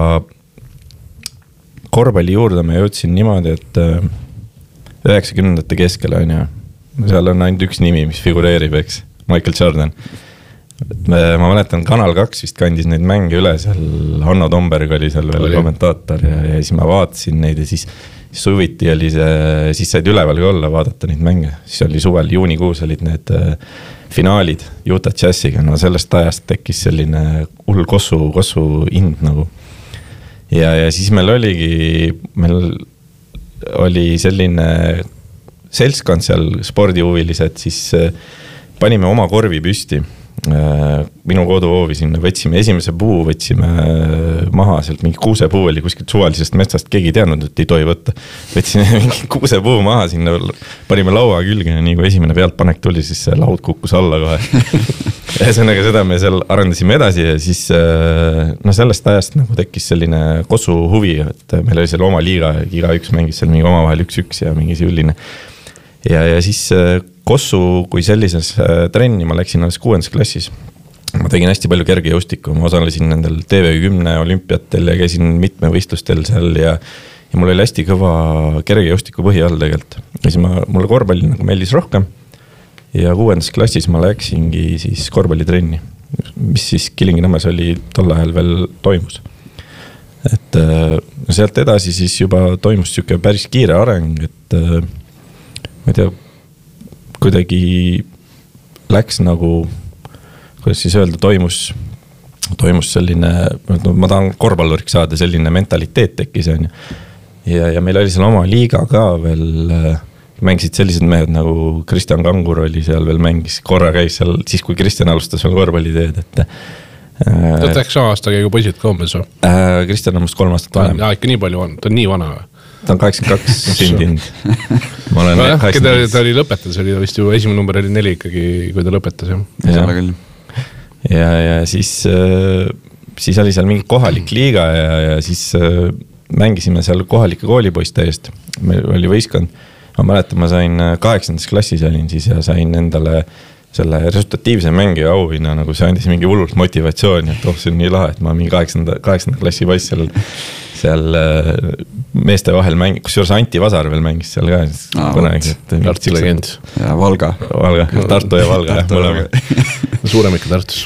korvpalli juurde ma jõudsin niimoodi, et üheksakümnendate keskel on ja seal on ainult üks nimi, mis figureerib, eks, Michael Jordan. Ma mäletan, Kanal kaks vist kandis neid mänge üle, seal Hanno Tomberg oli seal veel oli. Kommentaator ja, ja siis ma vaatasin neid ja siis, siis suviti oli see, siis said ülevalgi olla vaadata neid mänge. Siis oli suvel, juunikuus olid need finaalid Utah Jazziga, no sellest ajast tekkis selline hull kossu, kossu ind nagu. Ja, ja siis meil oligi, meil oli selline seltskond seal spordihuvilised, siis panime oma korvi püsti. Minu koduhoovi sinna võtsime, esimese puu võtsime maha, sealt mingi kuusepuu oli kuskilt suvalisest metsast, keegi ei teadnud, et ei tohi võtta. Võtsime mingi kuusepuu maha sinna, panime laua külge ja nii kui esimene pealtpanek tuli, siis see laud kukkus alla kohe. Ühesõnaga seda me seal arendasime edasi ja siis no sellest ajast nagu tekkis selline kossu huvi, et meil oli seal oma liiga, iga üks mängis seal mingi omavahel üks-üks ja mingi selline. Ja, ja siis kossu, kui sellises trenni ma läksin alles kuuendas klassis. Ma tegin hästi palju kergejõustikku, ma osalesin nendel T V kümne olümpiatel ja käisin mitme võistlustel seal ja, ja mul oli hästi kõva kergejõustiku põhi all tegelikult. Ja siis ma, mulle korvpalli nagu meeldis rohkem ja kuuendas klassis ma läksingi siis korvpallitrenni mis siis Kilingi-Nõmmes oli tol ajal veel toimus. Et sealt edasi siis juba toimus siuke päris kiire areng, et ma ei tea, kuidagi läks nagu, kuidas siis öelda, toimus toimus selline, no ma tahan korvpalluriks saada, selline mentaliteet tekkis on. Ja, ja meil oli seal oma liiga ka veel, mängisid sellised mehed nagu Kristjan Kangur oli seal veel mängis, korra käis seal siis, kui Kristjan alustas veel korvpalliteed, et ta äkki sama aasta käigu poisid ka umbes või? Äh, Kristjan on must kolm aastat vanem. Ja ikka nii palju on, ta on nii vana või? Ta on kaheksakümmend kaks sündinud. Ma olen no jah, ta, ta oli lõpetas, oli vist ju esimene number oli neli ikkagi, kui ta lõpetas. Ja, ja, ja siis, siis oli seal mingi kohalik liiga ja, ja siis mängisime seal kohalike koolipoiste eest. Meil oli võistkond. Ma mäletan, ma sain kaheksandas klassis olin siis ja sain endale selle resultatiivse mängija auhinna, nagu see andis mingi hullult motivatsiooni, et oh, see on nii lahe, et ma mingi kaheksanda, kaheksanda klassi poiss seal, seal meeste vahel mängis, kusjuures Anti Vasar veel mängis seal ka. Ah, põnegi, Tartu legend. Ja Valga. Valga, Tartu ja Valga, jah, mõlema. Suurem ikka Tartus.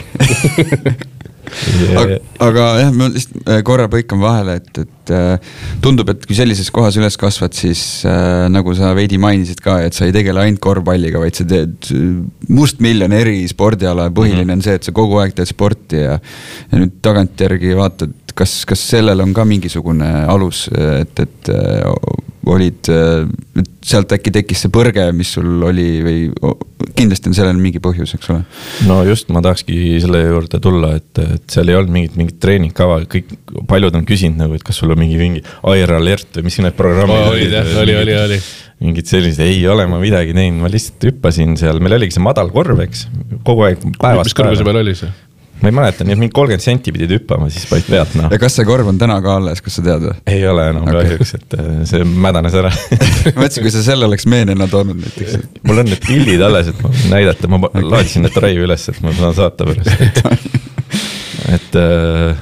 aga, aga jah, ma lihtsalt korra põikan vahele, et, et tundub, et kui sellises kohas üles kasvad, siis äh, nagu sa veidi mainisid ka, et sa ei tegele ainult korvpalliga, vaid sa teed must miljon eri spordiala, põhiline mm-hmm. on see, et sa kogu aeg teed sporti ja, ja nüüd tagantjärgi vaatad, kas, kas sellel on ka mingisugune alus, et, et olid, sealt äkki tekkis see põrge, mis sul oli või kindlasti on sellel mingi põhjus, eks ole? No just, ma tahakski selle juurde tulla, et, et seal ei olnud mingit, mingit treeningkava, kõik paljud on küsinud nagu, et kas sul on mingi, mingi Air Alert või mis need programmid oh, oli, oli, oli, oli, oli. Mingid sellised, ei ole ma midagi teinud, ma lihtsalt hüppasin seal, meil oligi see madal korv, eks, kogu aeg päevast mis kõrguse peal oli see? Ma ei mäleta, nii et mingi kolmkümmend senti pidid hüppama siis paid pealt. No. Ja kas see korv on täna ka alles, kas sa tead või? Ei ole enam okay. kahjuks, et see mädanes ära. Ma mõtlesin, kui sa selle oleks meenena toonud näiteks. Mul on need pildid alles, et ma näidata, ma laadisin need Rai üles, et ma saan saata pärast. et äh,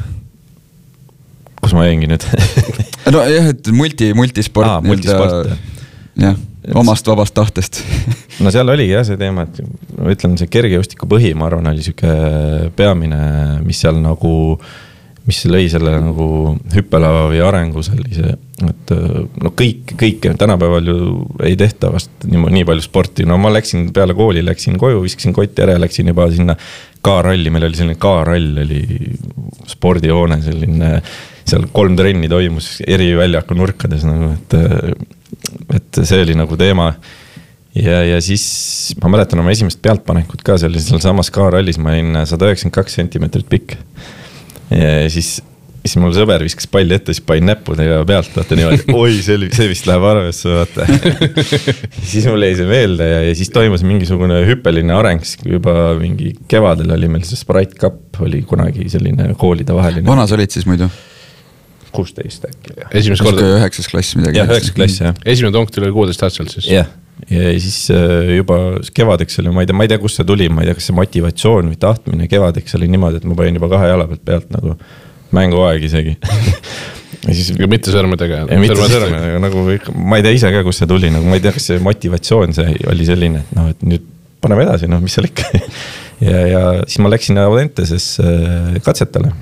kus ma jäingi nüüd? no jah, et multi, multisport. Aa, multisport, jah. Jah, omast vabast tahtest. No seal oligi jah see teema, et ma ütlen, see kergejõustiku põhi, ma arvan, oli siuke peamine, mis seal nagu, mis lõi selle nagu hüppelava või arengu sellise, et no kõik, kõik tänapäeval ju ei tehta vast nii, nii palju sporti. No ma läksin peale kooli, läksin koju, viskasin kotti ära ja läksin juba sinna K-ralli, meil oli selline K-rall, oli spordihoone, selline, seal kolm trenni toimus eri väljaku nurkades, nagu, et, et see oli nagu teema. Ja, ja siis ma mäletan oma esimest pealtpanekut ka, see oli seal samas K-rallis, ma olin sada üheksakümmend kaks sentimeetrit pikk. Ja siis, siis mul sõber viskas palli ette, siis pain näppudega pealt, vaata niimoodi, oi, see, see vist läheb arvesse, vaata. Siis mul jäi see meelde ja, ja siis toimus mingisugune hüppeline areng, juba mingi kevadel oli meil see Sprite Cup, oli kunagi selline koolide vaheline. Vanas olid siis muidu? kuusteist äkki. Esimest korda. üheksas klass midagi. Jah, üheksas klass, jah. Esimene tonktil oli kuusteist aastaselt siis. Jah, ja siis juba kevadeks oli, ma ei tea, ma ei tea, kus see tuli, ma ei tea, kas see motivatsioon või tahtmine kevadeks oli niimoodi, et ma panin juba kahe jala pealt pealt nagu mänguaeg isegi. ja siis ja mitte sõrmedega. Ja mitte sõrmedega, nagu ma ei tea ise ka, kus see tuli, nagu ma ei tea, kas see motivatsioon see oli selline, et noh, et nüüd paneme edasi, noh, mis seal ikka. ja, ja siis ma läksin Audenteses katsetale.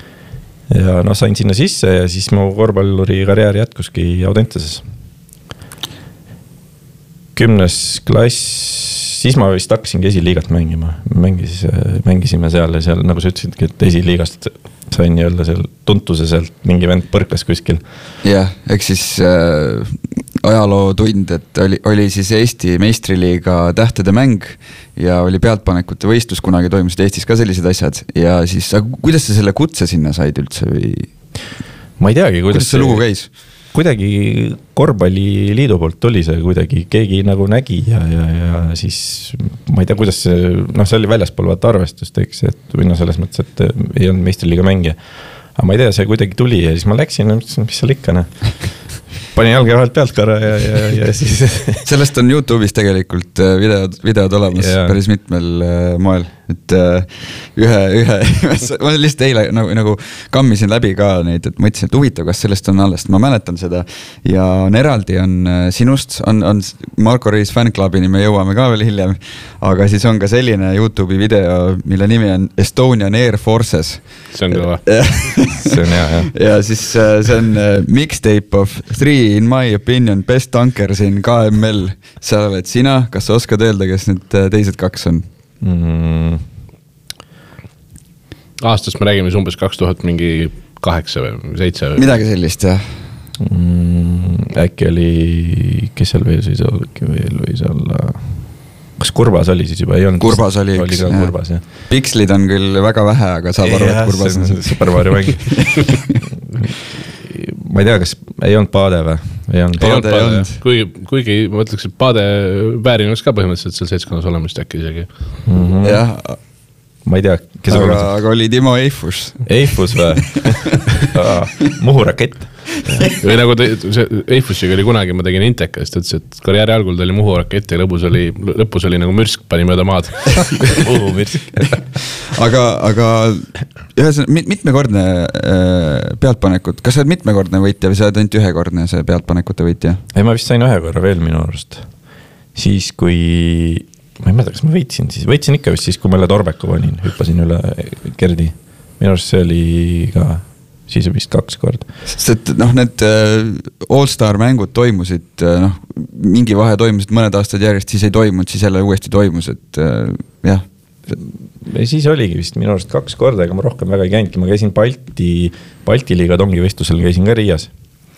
Ja noh, sain sinna sisse ja siis mu korvpalluri karjäär jätkuski Audenteses. Kümnes klass, siis ma vist hakkasingi esiliigat mängima. Mängis, mängisime seal ja seal, nagu sa ütlesidki, et esiliigast sain nii-öelda seal tuntuse sealt, mingi vend põrkas kuskil. Jah, eks siis äh, ajaloo tund, et oli, oli siis Eesti meistriliiga tähtede mäng ja oli pealtpanekute võistlus, kunagi toimusid Eestis ka sellised asjad ja siis, kuidas sa selle kutse sinna said üldse või? Ma ei teagi, kuidas, kuidas see lugu käis? Kuidagi korvpalliliidu poolt tuli see kuidagi, keegi nagu nägi ja, ja, ja siis ma ei tea, kuidas see, noh, see oli väljaspool vaata arvestust, eks, et või noh, selles mõttes, et ei olnud meistriliiga mängija. Aga ma ei tea, see kuidagi tuli ja siis ma läksin, mis seal ikka, noh. Pani jalge vahelt pealt korra ja, ja, ja siis sellest on YouTube'is tegelikult videod, videod olemas yeah. päris mitmel moel, et ühe, ühe ma lihtsalt eile nagu, nagu kammisin läbi ka neid, et mõtlesin, et huvitav, kas sellest on alles, ma mäletan seda ja on eraldi on sinust, on, on Marko Reis fanclubini, me jõuame ka veel hiljem, aga siis on ka selline YouTube'i video, mille nimi on Estonian Air Forces. See on kõva. See on hea, jah. Ja siis see on mixtape of three in my opinion best tankers in K M L. Seal oled sina, kas sa oskad öelda, kes need teised kaks on? Mm. Aastast me räägime umbes kaks tuhat mingi kaheksa või seitse või? Midagi sellist, jah. Mm, äkki oli, kes seal veel siis olgi veel võis olla? Kas Kurbas oli siis juba? Ei olnud, Kurbas oli üks. Oli ka Kurbas, jah. Pikslid on küll väga vähe, aga saab aru, et Kurbas on Super Mario mäng. Ma ei tea, kas ei olnud Paade või? Ei olnud Paade, ei olnud. Kuigi, kuigi ma ütleks, et Paade väärin oleks ka põhimõtteliselt seal seitskonnas olemist äkki isegi. Mm-hmm. Jah. Ma ei tea, kes aga, aga, aga oli Timo Eifus. Eifus või? Muhu rakett. Või nagu te, see Eifusiga oli kunagi, ma tegin Intekast, et, et karjääri algul ta oli Muhu rakett ja lõpus oli, lõpus oli nagu mürsk pani mööda maad. Muhu mürsk. aga, aga ühes mitmekordne äh, pealtpanekut, kas sa oled mitmekordne võitja või sa oled ainult ühekordne see pealtpanekute võitja? Ei, ma vist sain ühe korra veel minu arust. Siis kui, ma ei mäleta, kas ma võitsin siis, võitsin ikka vist siis, kui ma üle Torbeku panin, hüppasin üle Gerdi. Minu arust see oli ka siis vist kaks kord. Sest noh, need All-Star mängud toimusid, noh, mingi vahe toimusid mõned aastad järjest, siis ei toimunud, siis jälle uuesti toimus, et jah. Ja siis oligi vist minu arust kaks korda, aga ma rohkem väga ei käinudki, ma käisin Balti, Balti liiga tongivestlusel, käisin ka Riias.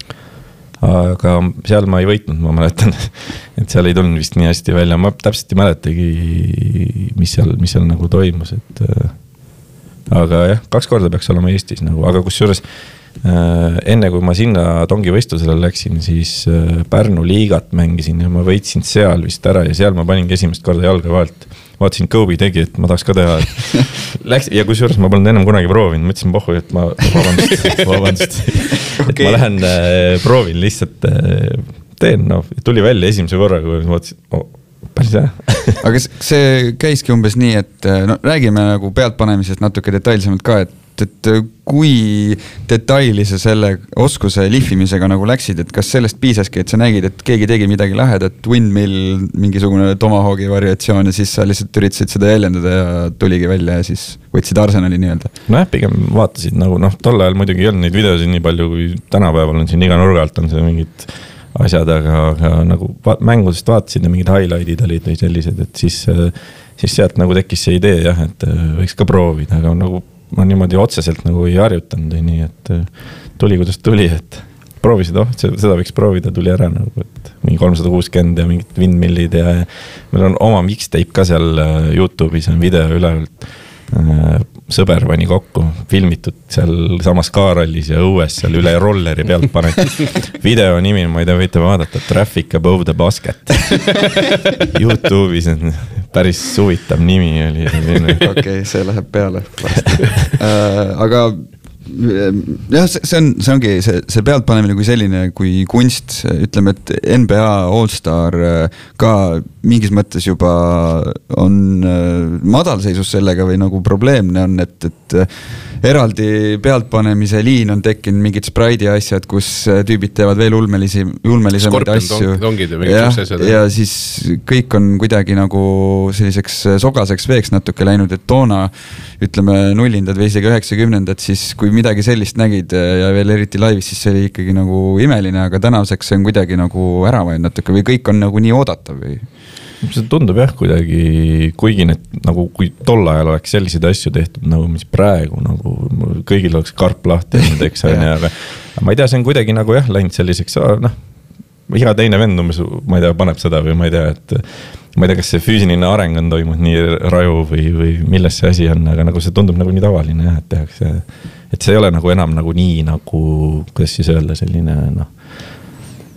Aga seal ma ei võitnud, ma mäletan, et seal ei tulnud vist nii hästi välja, ma täpselt ei mäletagi, mis seal, mis seal nagu toimus, et aga jah, kaks korda peaks olema Eestis nagu, aga kus juures äh, enne kui ma sinna tongivõistlusele läksin, siis äh, Pärnu liigat mängisin ja ma võitsin seal vist ära ja seal ma paningi esimest korda jalga vahelt. Vaatasin, Kobe tegi, et ma tahaks ka teha. Läks, ja kus juures ma polnud ennem kunagi proovinud, ma ütlesin pohhu, et ma vabandust, vabandust. Okay. Et ma lähen äh, proovin lihtsalt äh, teen, no tuli välja esimese korra, kui ma vaatasin, oh, päris hea. Aga see käiski umbes nii, et no, räägime nagu pealtpanemisest natuke detailsemalt ka, et, et kui detaili sa selle oskuse lihvimisega nagu läksid, et kas sellest piisaski, et sa nägid, et keegi tegi midagi lähedat, windmill, mingisugune tomahawki variatsioon ja siis sa lihtsalt üritasid seda jäljendada ja tuligi välja ja siis võtsid Arsenali nii-öelda. No jah, pigem vaatasid nagu, noh, tol ajal muidugi ei olnud neid videosid nii palju, kui tänapäeval on siin iga nurga alt on see mingid asjad, aga, aga nagu va- mängudest vaatasid ja mingid highlightid olid või sellised, et siis, siis sealt nagu tekkis see idee jah, et võiks ka proovida, aga nagu ma niimoodi otseselt nagu ei harjutanud, nii et tuli kuidas tuli, et proovisid, oh, seda võiks proovida, tuli ära nagu, et mingi kolmsada kuuskümmend ja mingid windmillid ja meil on oma mixtape ka seal YouTube'is on video üleval, sõber pani kokku, filmitud seal samas Kaarallis ja õues seal üle rolleri pealt panek. Video nimi, ma ei tea, võite vaadata, Traffic Above the Basket. YouTube'is on päris suvitav nimi oli. Okei, okay, see läheb peale. uh, aga jah, see on, see ongi see, see pealtpanemine kui selline, kui kunst, ütleme, et N B A All-Star ka mingis mõttes juba on madalseisus sellega või nagu probleemne on, et, et eraldi pealtpanemise liin on tekkinud mingid spraidi asjad, kus tüübid teevad veel ulmelisi, ulmelisemaid asju. Ja, ja siis kõik on kuidagi nagu selliseks sogaseks veeks natuke läinud, et toona ütleme nullindad või isegi üheksakümnendad, siis kui midagi sellist nägid ja veel eriti laivis, siis see oli ikkagi nagu imeline, aga tänaseks see on kuidagi nagu ära vaid natuke või kõik on nagu nii oodatav või? See tundub jah kuidagi, kuigi need nagu kui tol ajal oleks selliseid asju tehtud nagu mis praegu nagu kõigil oleks karp lahti eks, aga ma ei tea, see on kuidagi nagu jah läinud selliseks, noh, iga teine vend umbes, ma ei tea, paneb seda või ma ei tea, et ma ei tea, kas see füüsiline areng on toimunud nii raju või, või milles see asi on, aga nagu see tundub nagu nii tavaline jah, et tehakse, et see ei ole nagu enam nagu nii nagu, kuidas siis öelda, selline noh,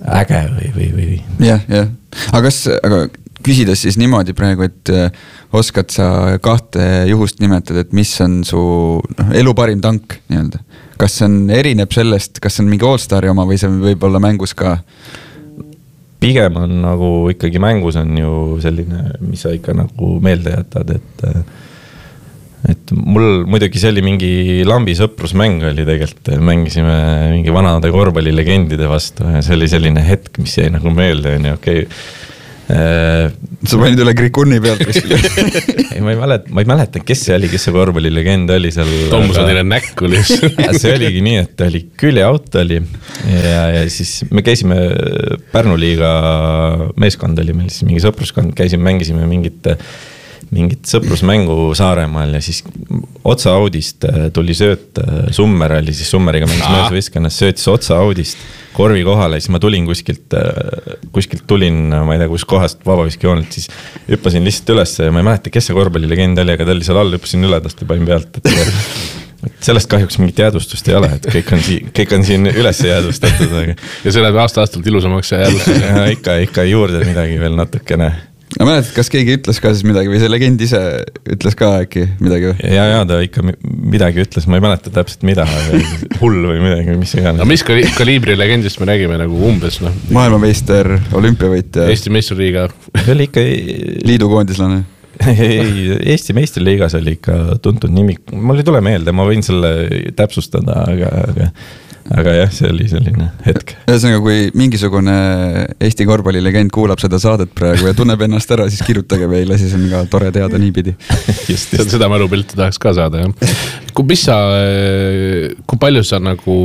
äge või, või, või. jah, jah, aga kas, aga küsides siis niimoodi praegu, et oskad sa kahte juhust nimetada, et mis on su no, elu parim tank nii-öelda? Kas see on, erineb sellest, kas see on mingi All-Stari oma või see võib olla mängus ka? Pigem on nagu ikkagi mängus on ju selline, mis sa ikka nagu meelde jätad, et et mul muidugi see oli mingi lambi sõprusmäng oli tegelikult, mängisime mingi vanade korvpallilegendide vastu ja see oli selline hetk, mis jäi nagu meelde, on ju, okei okay. Sa panid üle Grikunni pealt ei, ma ei mäleta, ma ei mäleta, kes see oli, kes see korvpallilegend oli seal. Tommusodile näkku lihtsalt. See oligi nii, et oli küljeauto oli ja, ja siis me käisime Pärnu liiga meeskond oli meil siis mingi sõpruskond, käisime, mängisime mingit mingit sõprusmängu Saaremaal ja siis otsa Audist tuli sööt, Summer oli siis Summeriga mängis möösavõistkonnas, söötis otsa Audist korvi kohale, siis ma tulin kuskilt, kuskilt tulin, ma ei tea, kus kohast vabaviskijoonelt, siis hüppasin lihtsalt üles ja ma ei mäleta, kes see korvpallilegend oli, aga ta oli seal all, hüppasin üle tast ja panin pealt, et sellest kahjuks mingit jäädvustust ei ole, et kõik on siin, kõik on siin üles jäädvustatud. Aga... ja see läheb aasta-aastalt ilusamaks ja jäädvustus. ja ikka, ikka juurde midagi veel natukene. Ma mäletad, kas keegi ütles ka siis midagi või see legend ise ütles ka äkki midagi või? Ja, ja ta ikka midagi ütles, ma ei mäleta täpselt mida, hull või midagi, mis iganes. No mis kaliibri legendist me räägime nagu umbes? No? Maailmameister, olümpiavõitja. Eesti meistriliiga. See oli ikka... Liidukoondislane. Ei, Eesti meistriliigas oli ikka tuntud nimi. Mul ei tule meelde, ma võin selle täpsustada, aga... aga... aga jah, see oli selline hetk. Ühesõnaga, kui mingisugune Eesti korvpallilegend kuulab seda saadet praegu ja tunneb ennast ära, siis kirjutage meile, siis on ka tore teada niipidi. Just, just. Seda mälupilti tahaks ka saada, jah. Kui, mis sa, kui palju sa nagu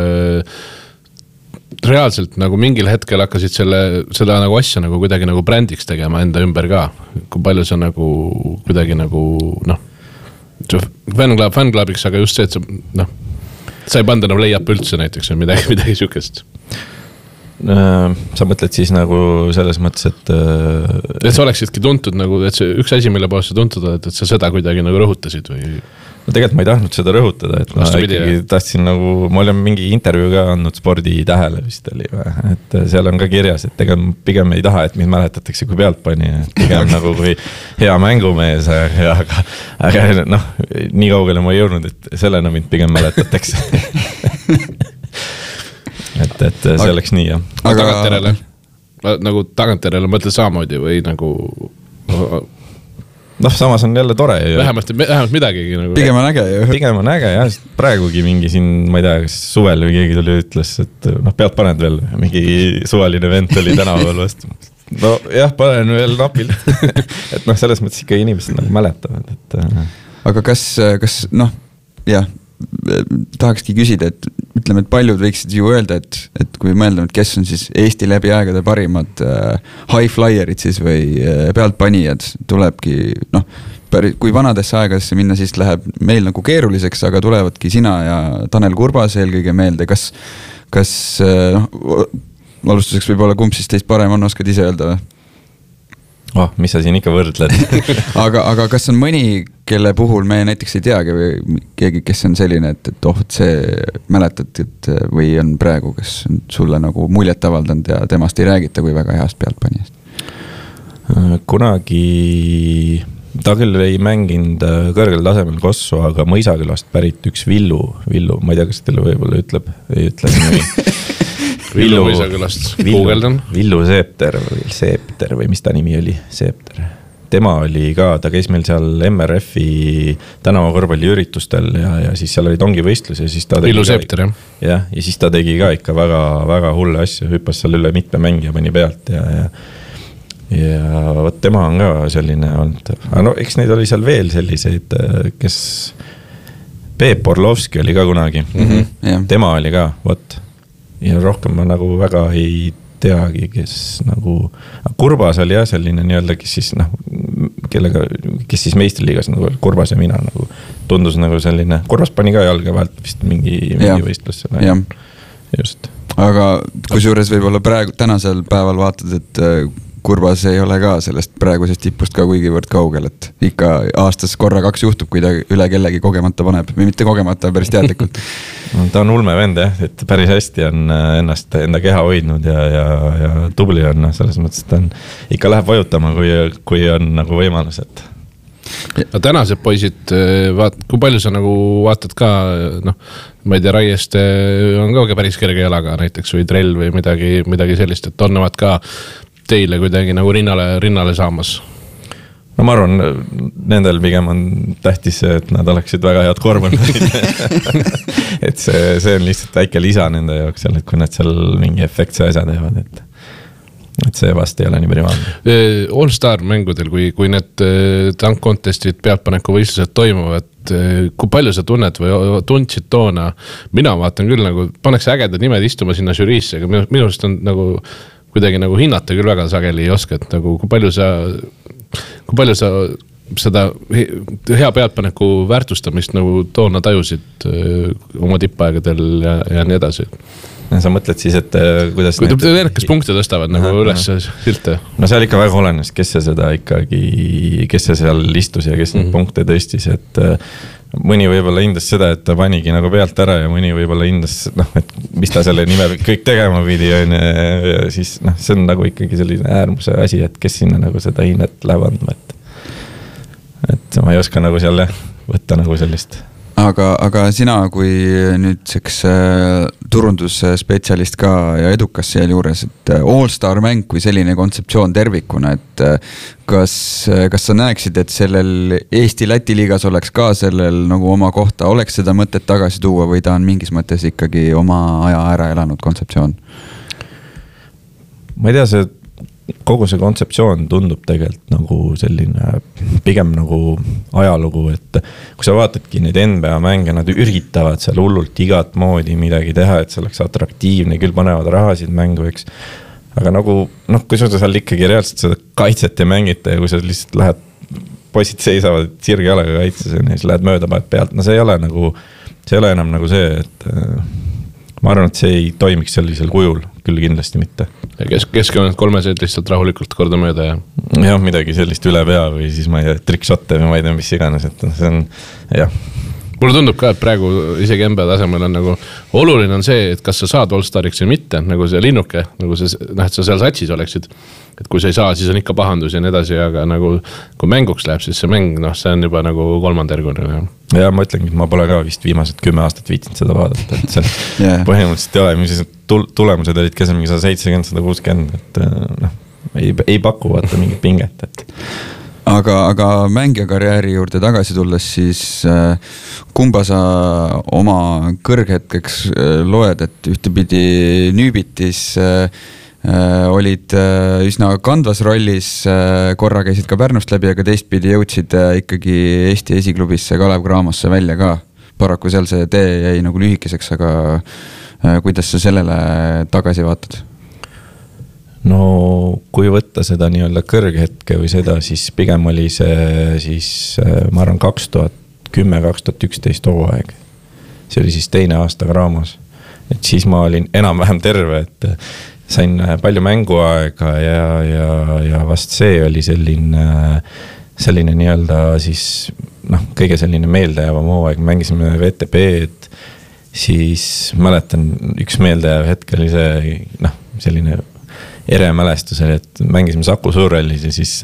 reaalselt nagu mingil hetkel hakkasid selle, seda nagu asja nagu kuidagi nagu brändiks tegema enda ümber ka? Kui palju sa nagu kuidagi nagu, noh, fännklub, fännklabiks, aga just see, et sa, noh, sa ei panda enam leiab üldse näiteks või midagi, midagi sükest? Sa mõtled siis nagu selles mõttes, et... Et sa oleksidki tuntud nagu, et see üks asi, mille poolest sa tuntud, et, et sa seda kuidagi nagu rõhutasid või... No tegelikult ma ei tahtnud seda rõhutada, et ma Vastupidi, ikkagi jah. tahtsin nagu, ma olen mingi intervjuu ka andnud Spordi tähele vist oli, et seal on ka kirjas, et tegem, pigem ei taha, et mind mäletatakse kui pealtpani, pigem nagu kui hea mängumees, aga, aga noh, nii kaugele ma ei jõudnud, et sellena mind pigem mäletatakse. et, et see oleks nii, jah. Aga tagantjärele, nagu tagantjärele mõtled samamoodi või nagu... noh, samas on jälle tore. Vähemalt, vähemalt midagi. Nagu... Pigem on äge. Pigem on äge, jah. Praegugi mingi siin, ma ei tea, kas suvel või keegi tuli ütles, et noh, pealt paned veel. Mingi suvaline vent oli tänaval vastu. No jah, panen veel napilt. et noh, selles mõttes ikka inimesed nagu mäletavad. Et... aga kas, kas noh, jah, tahakski küsida, et ütleme, et paljud võiksid ju öelda, et, et kui mõelda, et kes on siis Eesti läbi aegade parimad äh, high flyerid siis või äh, pealtpanijad, tulebki, noh, päris, kui vanadesse aegadesse minna, siis läheb meil nagu keeruliseks, aga tulevadki sina ja Tanel Kurbas eelkõige meelde, kas, kas äh, noh, alustuseks võib olla kumb siis teist parem on, oskad ise öelda või? Oh, mis sa siin ikka võrdled? aga, aga kas on mõni, kelle puhul me näiteks ei teagi või keegi, kes on selline, et, et oh, et see mäletad, et või on praegu, kes on sulle nagu muljet avaldanud ja temast ei räägita kui väga heast pealtpanijast? Kunagi, ta küll ei mänginud kõrgel tasemel Kossu, aga Mõisakülast pärit üks Villu, Villu, ma ei tea, kas teile võib-olla ütleb, ei ütle nii. Villu Mõisakülast, Googledan. Villu Seepter või Seepter või mis ta nimi oli, Seepter. Tema oli ka, ta käis meil seal M R F-i tänavakorvpalli üritustel ja, ja siis seal oli tongivõistlus ja siis ta tegi Villu Seepter, jah. jah, ja siis ta tegi ka ikka väga, väga hulle asja, hüppas seal üle mitme mängija pani pealt ja, ja, ja võt, tema on ka selline olnud. Aga no, eks neid oli seal veel selliseid, kes Peep Orlovski oli ka kunagi. Mm-hmm, yeah. Tema oli ka, võt. Ja rohkem ma nagu väga ei teagi, kes nagu... Kurbas oli jah selline nii-öelda, kes siis, noh, kellega, kes siis meistriliigas nagu Kurbas ja mina nagu tundus nagu selline... Kurbas pani ka jalga vahelt vist mingi, mingi võistlus selle. Ja. Just. Aga kui suures võib-olla praegu tänasel päeval vaatad, et Kurbas ei ole ka sellest praegusest tipust ka kuigivõrd kaugel, et ikka aastas korra kaks juhtub, kui ta üle kellegi kogemata paneb või mitte kogemata, päris teadlikult. Ta on ulme vend jah, et päris hästi on ennast enda keha hoidnud ja, ja, ja tubli on selles mõttes, et ta on, ikka läheb vajutama, kui, kui on nagu võimalus, et no tänased poisid, vaat, kui palju sa nagu vaatad ka, noh, ma ei tea, Raieste on ka päris kerge jalaga näiteks või trell või midagi, midagi sellist, et onnevad ka teile kuidagi nagu rinnale, rinnale saamas? No ma arvan, nendel pigem on tähtis see, et nad oleksid väga head korvpallurid. et see, see on lihtsalt väike lisa nende jaoks, et kui nad seal mingi efektse asja teevad, et et see vast ei ole nii primaalne. All-Star mängudel, kui, kui need tank contestid, pealtpaneku võistlused toimuvad, kui palju sa tunned või tundsid toona, mina vaatan küll nagu, pannakse ägedad nimed istuma sinna žüriisse, aga minu, minust on nagu kuidagi nagu hinnata küll väga sageli ei oska, et nagu kui palju sa, kui palju sa seda hea pealtpaneku väärtustamist nagu toona tajusid oma tippaegadel ja, ja nii edasi. Sa mõtled siis, et kuidas kui need, kes punkte tõstavad nagu aha, üles silte? No seal ikka väga olenes, kes see seda ikkagi, kes see seal istus ja kes mm-hmm. neid punkte tõstis, et mõni võib-olla hindas seda, et ta panigi nagu pealt ära ja mõni võib-olla hindas, noh, et mis ta selle nime kõik tegema pidi on ja siis noh, see on nagu ikkagi selline äärmuse asi, et kes sinna nagu seda hinnet läheb andma, et et ma ei oska nagu seal võtta nagu sellist. Aga, aga sina kui nüüdseks turundusspetsialist ka ja edukas seal juures, et All-Star mäng kui selline kontseptsioon tervikuna, et kas, kas sa näeksid, et sellel Eesti-Läti liigas oleks ka sellel nagu oma kohta, oleks seda mõtet tagasi tuua või ta on mingis mõttes ikkagi oma aja ära elanud kontseptsioon? Ma ei tea, see kogu see kontseptsioon tundub tegelikult nagu selline pigem nagu ajalugu, et kui sa vaatadki neid N B A mänge, nad üritavad seal hullult igat moodi midagi teha, et see oleks atraktiivne, küll panevad rahasid mängu, eks. Aga nagu, noh, kui sa seal ikkagi reaalselt seda kaitset ja mängite ja kui sa lihtsalt lähed, poisid seisavad sirge jalaga kaitses ja siis lähed mööda pealt, no see ei ole nagu, see ei ole enam nagu see, et ma arvan, et see ei toimiks sellisel kujul, küll kindlasti mitte. Ja kes, keskkonnas kolmesed lihtsalt rahulikult korda mööda ja... jah, midagi sellist üle pea või siis ma ei tea, trickshot'e või ma ei tea, mis iganes, et see on, jah. Mulle tundub ka, et praegu isegi N B A tasemel on nagu oluline on see, et kas sa saad All-Stariks või mitte, nagu see linnuke, nagu see, noh, et sa seal satsis oleksid. Et kui sa ei saa, siis on ikka pahandus ja nii edasi, aga nagu kui mänguks läheb, siis see mäng, noh, see on juba nagu kolmandergune. Ja ma ütlengi, et ma pole ka vist viimased kümme aastat viitsinud seda vaadata, et see yeah. põhimõtteliselt ei ole, mis tulemused olid ka see mingi sada seitsekümmend, sada kuuskümmend, et noh, ei, ei paku vaata mingit pinget, et Aga, aga mängija karjääri juurde tagasi tulles, siis äh, kumba sa oma kõrghetkeks äh, loed, et ühtepidi Nüübitis äh, äh, olid äh, üsna kandvas rollis, äh, korra käisid ka Pärnust läbi, aga teistpidi jõudsid äh, ikkagi Eesti esiklubisse Kalev Cramosse välja ka. Paraku seal see tee jäi nagu lühikeseks, aga äh, kuidas sa sellele tagasi vaatad? No kui võtta seda nii-öelda kõrghetke või seda, siis pigem oli see siis, ma arvan, kaks tuhat kümme kaks tuhat üksteist hooaeg. See oli siis teine aasta Cramos. Et siis ma olin enam-vähem terve, et sain palju mänguaega ja, ja, ja vast see oli selline, selline nii-öelda siis, noh, kõige selline meeldejäävam hooaeg. Mängisime V T B-d, siis mäletan, üks meeldejääv hetk oli see, noh, selline ere mälestusel, et mängisime Saku Suurrallis ja siis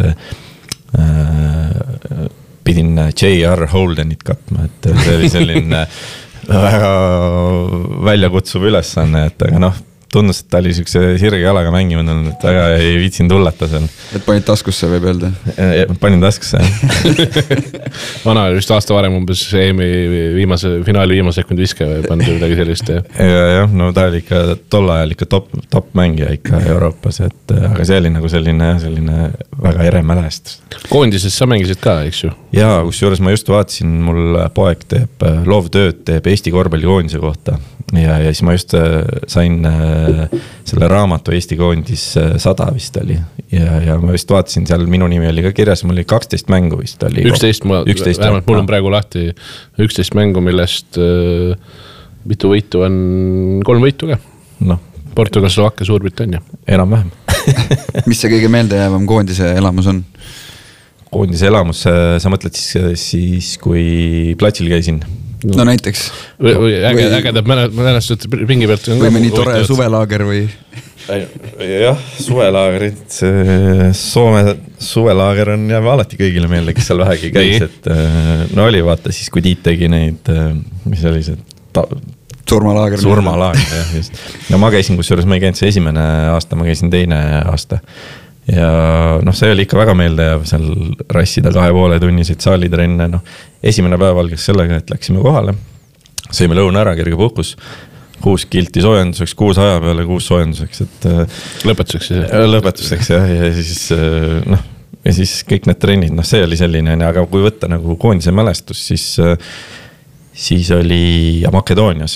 äh, pidin J R Holdenit katma, et see oli selline väga väljakutsuv ülesanne, et aga noh, tundus, et ta oli siukse sirge jalaga mängimine, et väga ei viitsin tullata seal. Et panid taskusse võib öelda? Panin taskusse. Vana oli vist aasta varem umbes EM-i viimase, finaali viimase sekundi viske või pandi midagi sellist. Ja, jah, no ta oli ikka tol ajal ikka top, top mängija ikka Euroopas, et aga see oli nagu selline, selline väga ere mälestus. Koondises sa mängisid ka, eks ju? Jaa, kus juures ma just vaatasin, mul poeg teeb loovtööd, teeb Eesti korvpallikoondise kohta ja, ja siis ma just sain selle raamatu Eesti koondis sada vist oli ja, ja ma vist vaatasin seal, minu nimi oli ka kirjas, mul oli kaksteist mängu vist oli. üksteist, ma, vähemalt mul on praegu lahti üksteist mängu, millest äh, mitu võitu on kolm võitu ka. noh. Portugal, Slovakkia, Suurbritannia. Enam-vähem. mis see kõige meeldejäävam koondise elamus on? Koondise elamus, sa mõtled siis, siis kui platsil käisin? No, no näiteks. Või, või äge, ägedab mälestused pingi pealt. Või mõni tore suvelaager või? Jah, suvelaagerid, Soome suvelaager on jääb alati kõigile meelde, kes seal vähegi käis, et no oli vaata siis, kui Tiit tegi neid, mis oli see ta, surmalaager. Surmalaager, jah, just. No ma käisin, kus juures ma ei käinud see esimene aasta, ma käisin teine aasta. Ja noh, see oli ikka väga meeldejääv seal rassida kahe poole tunniseid saalitrenne, noh, esimene päev algas sellega, et läksime kohale, sõime lõuna ära, kerge puhkus, kuus kilti soojenduseks, kuus aja peale, kuus soojenduseks, et lõpetuseks, lõpetuseks jah, ja siis noh, ja siis kõik need trennid, noh, see oli selline, aga kui võtta nagu koondise mälestus, siis, siis oli Makedoonias,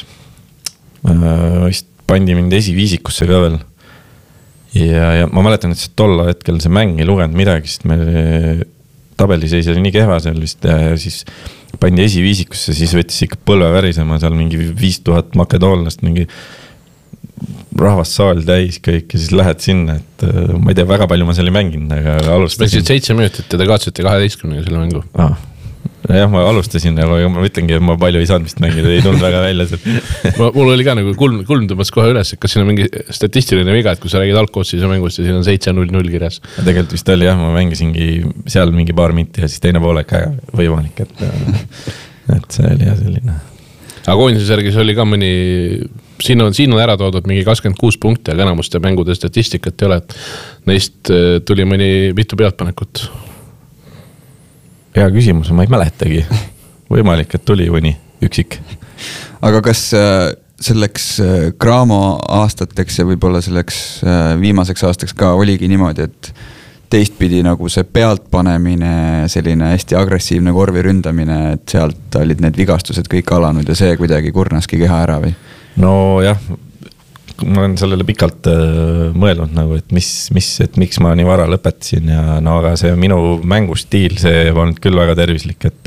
vist pandi mind esiviisikusse ka veel. Ja, ja ma mäletan, et see tolla hetkel see mäng ei lugenud midagi, sest me tabeliseis oli nii kehva seal vist ja siis pandi esiviisikusse, siis võttis ikka põlve värisema seal mingi viis tuhat makedoonlast, mingi rahvast saal täis kõik ja siis lähed sinna, et ma ei tea, väga palju ma seal ei mänginud, aga alustasin. Mängisid seitse minutit ja te kaotasite kaheteistkümnega selle mängu. Ah. Jah, ma alustasin, aga ma ütlengi, et ma palju ei saanud vist mängida, ei tulnud väga välja ma, mul oli ka nagu kulm, kulm tõmbas kohe üles, et kas siin on mingi statistiline viga, et kui sa räägid algkoossise mängust ja siin on seitse null null kirjas. Tegelikult vist oli jah, ma mängisingi seal mingi paar minti ja siis teine poole ka võimalik, et, et see oli jah selline. Aga koondise särgis oli ka mõni, siin on, siin on ära toodud mingi kakskümmend kuus punkti, aga enamuste mängude statistikat ei ole, et neist tuli mõni mitu pealtpanekut. Hea küsimus, ma ei mäletagi. Võimalik, et tuli mõni üksik. Aga kas selleks Graamo aastateks ja võib-olla selleks viimaseks aastaks ka oligi niimoodi, et teistpidi nagu see pealtpanemine, selline hästi agressiivne korvi ründamine, et sealt olid need vigastused kõik alanud ja see kuidagi kurnaski keha ära või? No jah, ma olen sellele pikalt äh, mõelnud nagu, et mis, mis, et miks ma nii vara lõpetasin ja no aga see minu mängustiil, see ei olnud küll väga tervislik, et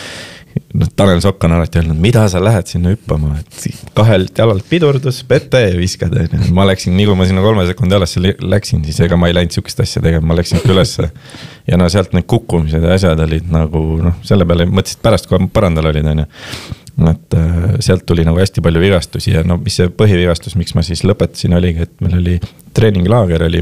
no, Tanel Sokk on alati öelnud, mida sa lähed sinna hüppama, et kahelt jalalt pidurdus, pette ja viskad. Ma läksin, nii kui ma sinna kolme sekundi alasse läksin, siis ega ma ei läinud sihukest asja tegema, ma läksin ülesse ja no sealt need kukkumised ja asjad olid nagu, noh, selle peale mõtlesid pärast, kui parandal olid, on ju. Et sealt tuli nagu hästi palju vigastusi ja no mis see põhivigastus, miks ma siis lõpetasin, oligi, et meil oli treeninglaager oli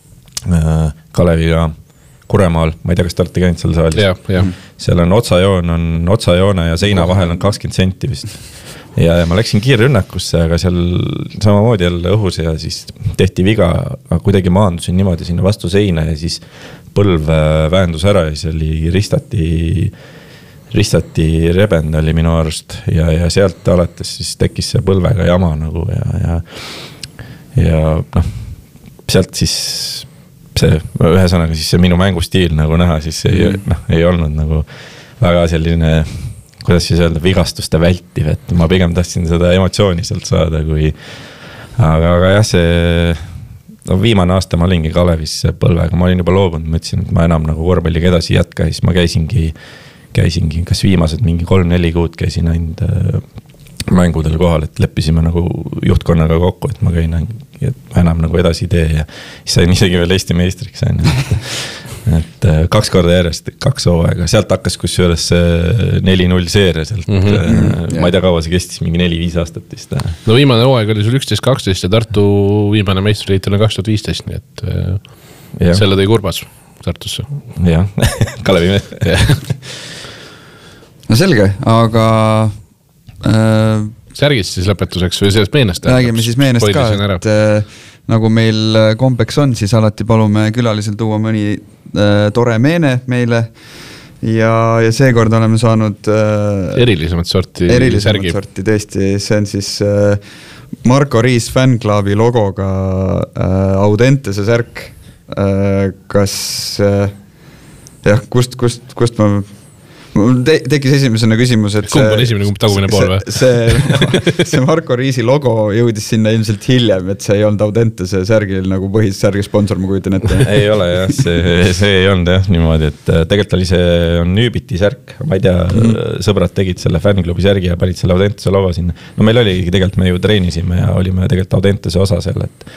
äh, Kaleviga Kuremaal, ma ei tea, kas te olete käinud seal saalis. Ja, ja. Seal on otsajoon, on otsajoone ja seina vahel on kakskümmend senti vist. Ja, ja ma läksin kiirrünnakusse, aga seal samamoodi jälle õhus ja siis tehti viga, aga kuidagi maandusin niimoodi sinna vastu seina ja siis põlv vähendus ära ja siis oli ristati ristati rebend oli minu arust ja, ja sealt alates siis tekkis see põlvega jama nagu ja, ja, ja noh, sealt siis see, ühesõnaga siis see minu mängustiil nagu näha, siis ei, mm. noh, ei olnud nagu väga selline, kuidas siis öelda, vigastuste vältiv, et ma pigem tahtsin seda emotsiooni sealt saada, kui aga, aga jah, see no, viimane aasta ma olingi Kalevis põlvega, ma olin juba loobunud, ma ütlesin, et ma enam nagu korvpalliga edasi jätka, siis ma käisingi käisingi, kas viimased mingi kolm-neli kuud käisin ainult mängudel kohal, et leppisime nagu juhtkonnaga kokku, et ma käin, et ma enam nagu edasi tee ja siis sain isegi veel Eesti meistriks sain, et, et kaks korda järjest, kaks hooaega, sealt hakkas kus juures neli null seeria sealt, mm -hmm. ma ei tea, kaua see kestis, mingi neli-viis aastat vist. No viimane hooaeg oli sul üksteist kaksteist ja Tartu viimane meistriliitel on kaks tuhat viisteist, nii et ja. Selle tõi Kurbas Tartusse. Jah, Kalevi mees. No selge, aga äh, särgist siis lõpetuseks või sellest meenest? Räägime siis meenest ka, et äh, nagu meil kombeks on, siis alati palume külalisel tuua mõni äh, tore meene meile ja, ja seekord oleme saanud äh, erilisemat sorti erilisemat särgi. sorti tõesti, see on siis äh, Marko Riis fännklaabi logoga äh, Audentese särk äh, kas äh, jah, kust, kust, kust ma Te, tekkis esimesena küsimus, et kumb on esimene, kumb tagumine pool või? See, see Marko Riisi logo jõudis sinna ilmselt hiljem, et see ei olnud Audentese särgil nagu põhissärgi sponsor, ma kujutan ette. Ei ole jah, see, see ei olnud jah niimoodi, et tegelikult oli see on Nüübiti särk, ma ei tea, mm. sõbrad tegid selle fännklubi särgi ja panid selle Audentese logo sinna. No meil oligi tegelikult, me ju treenisime ja olime tegelikult Audentese osa selle, et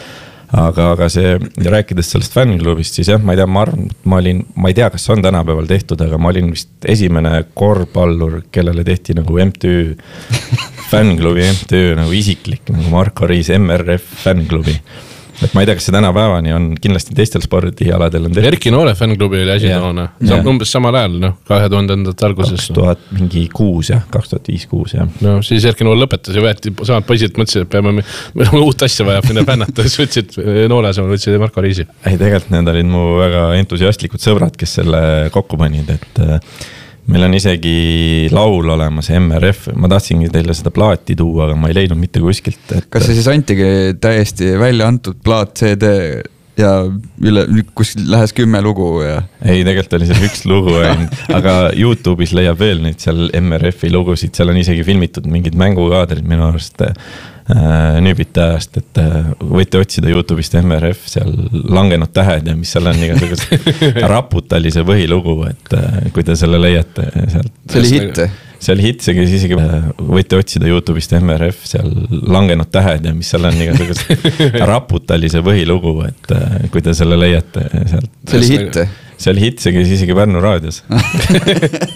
aga, aga see, rääkides sellest fännklubist, siis jah, ma ei tea, ma arvan, ma olin, ma ei tea, kas on tänapäeval tehtud, aga ma olin vist esimene korvpallur, kellele tehti nagu M T Ü, fännklubi M T Ü nagu isiklik, nagu Marko Riis M R F fännklubi. Et ma ei tea, kas see tänapäevani on kindlasti teistel spordialadel on tehtud. Erki Noole fännklubi oli asi toona, umbes samal ajal, noh, kahe tuhandendate alguses. kaks tuhat mingi kuus jah, kaks tuhat viis kuus jah. No siis Erki Noole lõpetas ja võeti samad poisid, mõtlesid, et peame, meil on uut asja vaja minna pännata, siis võtsid Noole asemel, võtsid Marko Riisi. Ei, tegelikult need olid mu väga entusiastlikud sõbrad, kes selle kokku panid, et meil on isegi laul olemas M R F, ma tahtsingi teile seda plaati tuua, aga ma ei leidnud mitte kuskilt. Et... Kas see siis antigi täiesti välja antud plaat C D ja üle, kus lähes kümme lugu ja? Ei, tegelikult oli seal üks lugu, aga YouTube'is leiab veel nüüd seal M R F-i lugusid, seal on isegi filmitud mingid mängukaadrid minu arust äh, nüübite ajast, et äh, võite otsida YouTube'ist M R F, seal langenud tähed ja mis seal on igasugused Raputali see põhilugu, et äh, kui te selle leiate sealt. See oli hitt? See oli hitt, see isegi võite otsida YouTube'ist M R F, seal langenud tähed ja mis seal on igasugused Raputali see põhilugu, et äh, kui te selle leiate sealt. See oli hitt? See oli hitt, see isegi Pärnu raadios.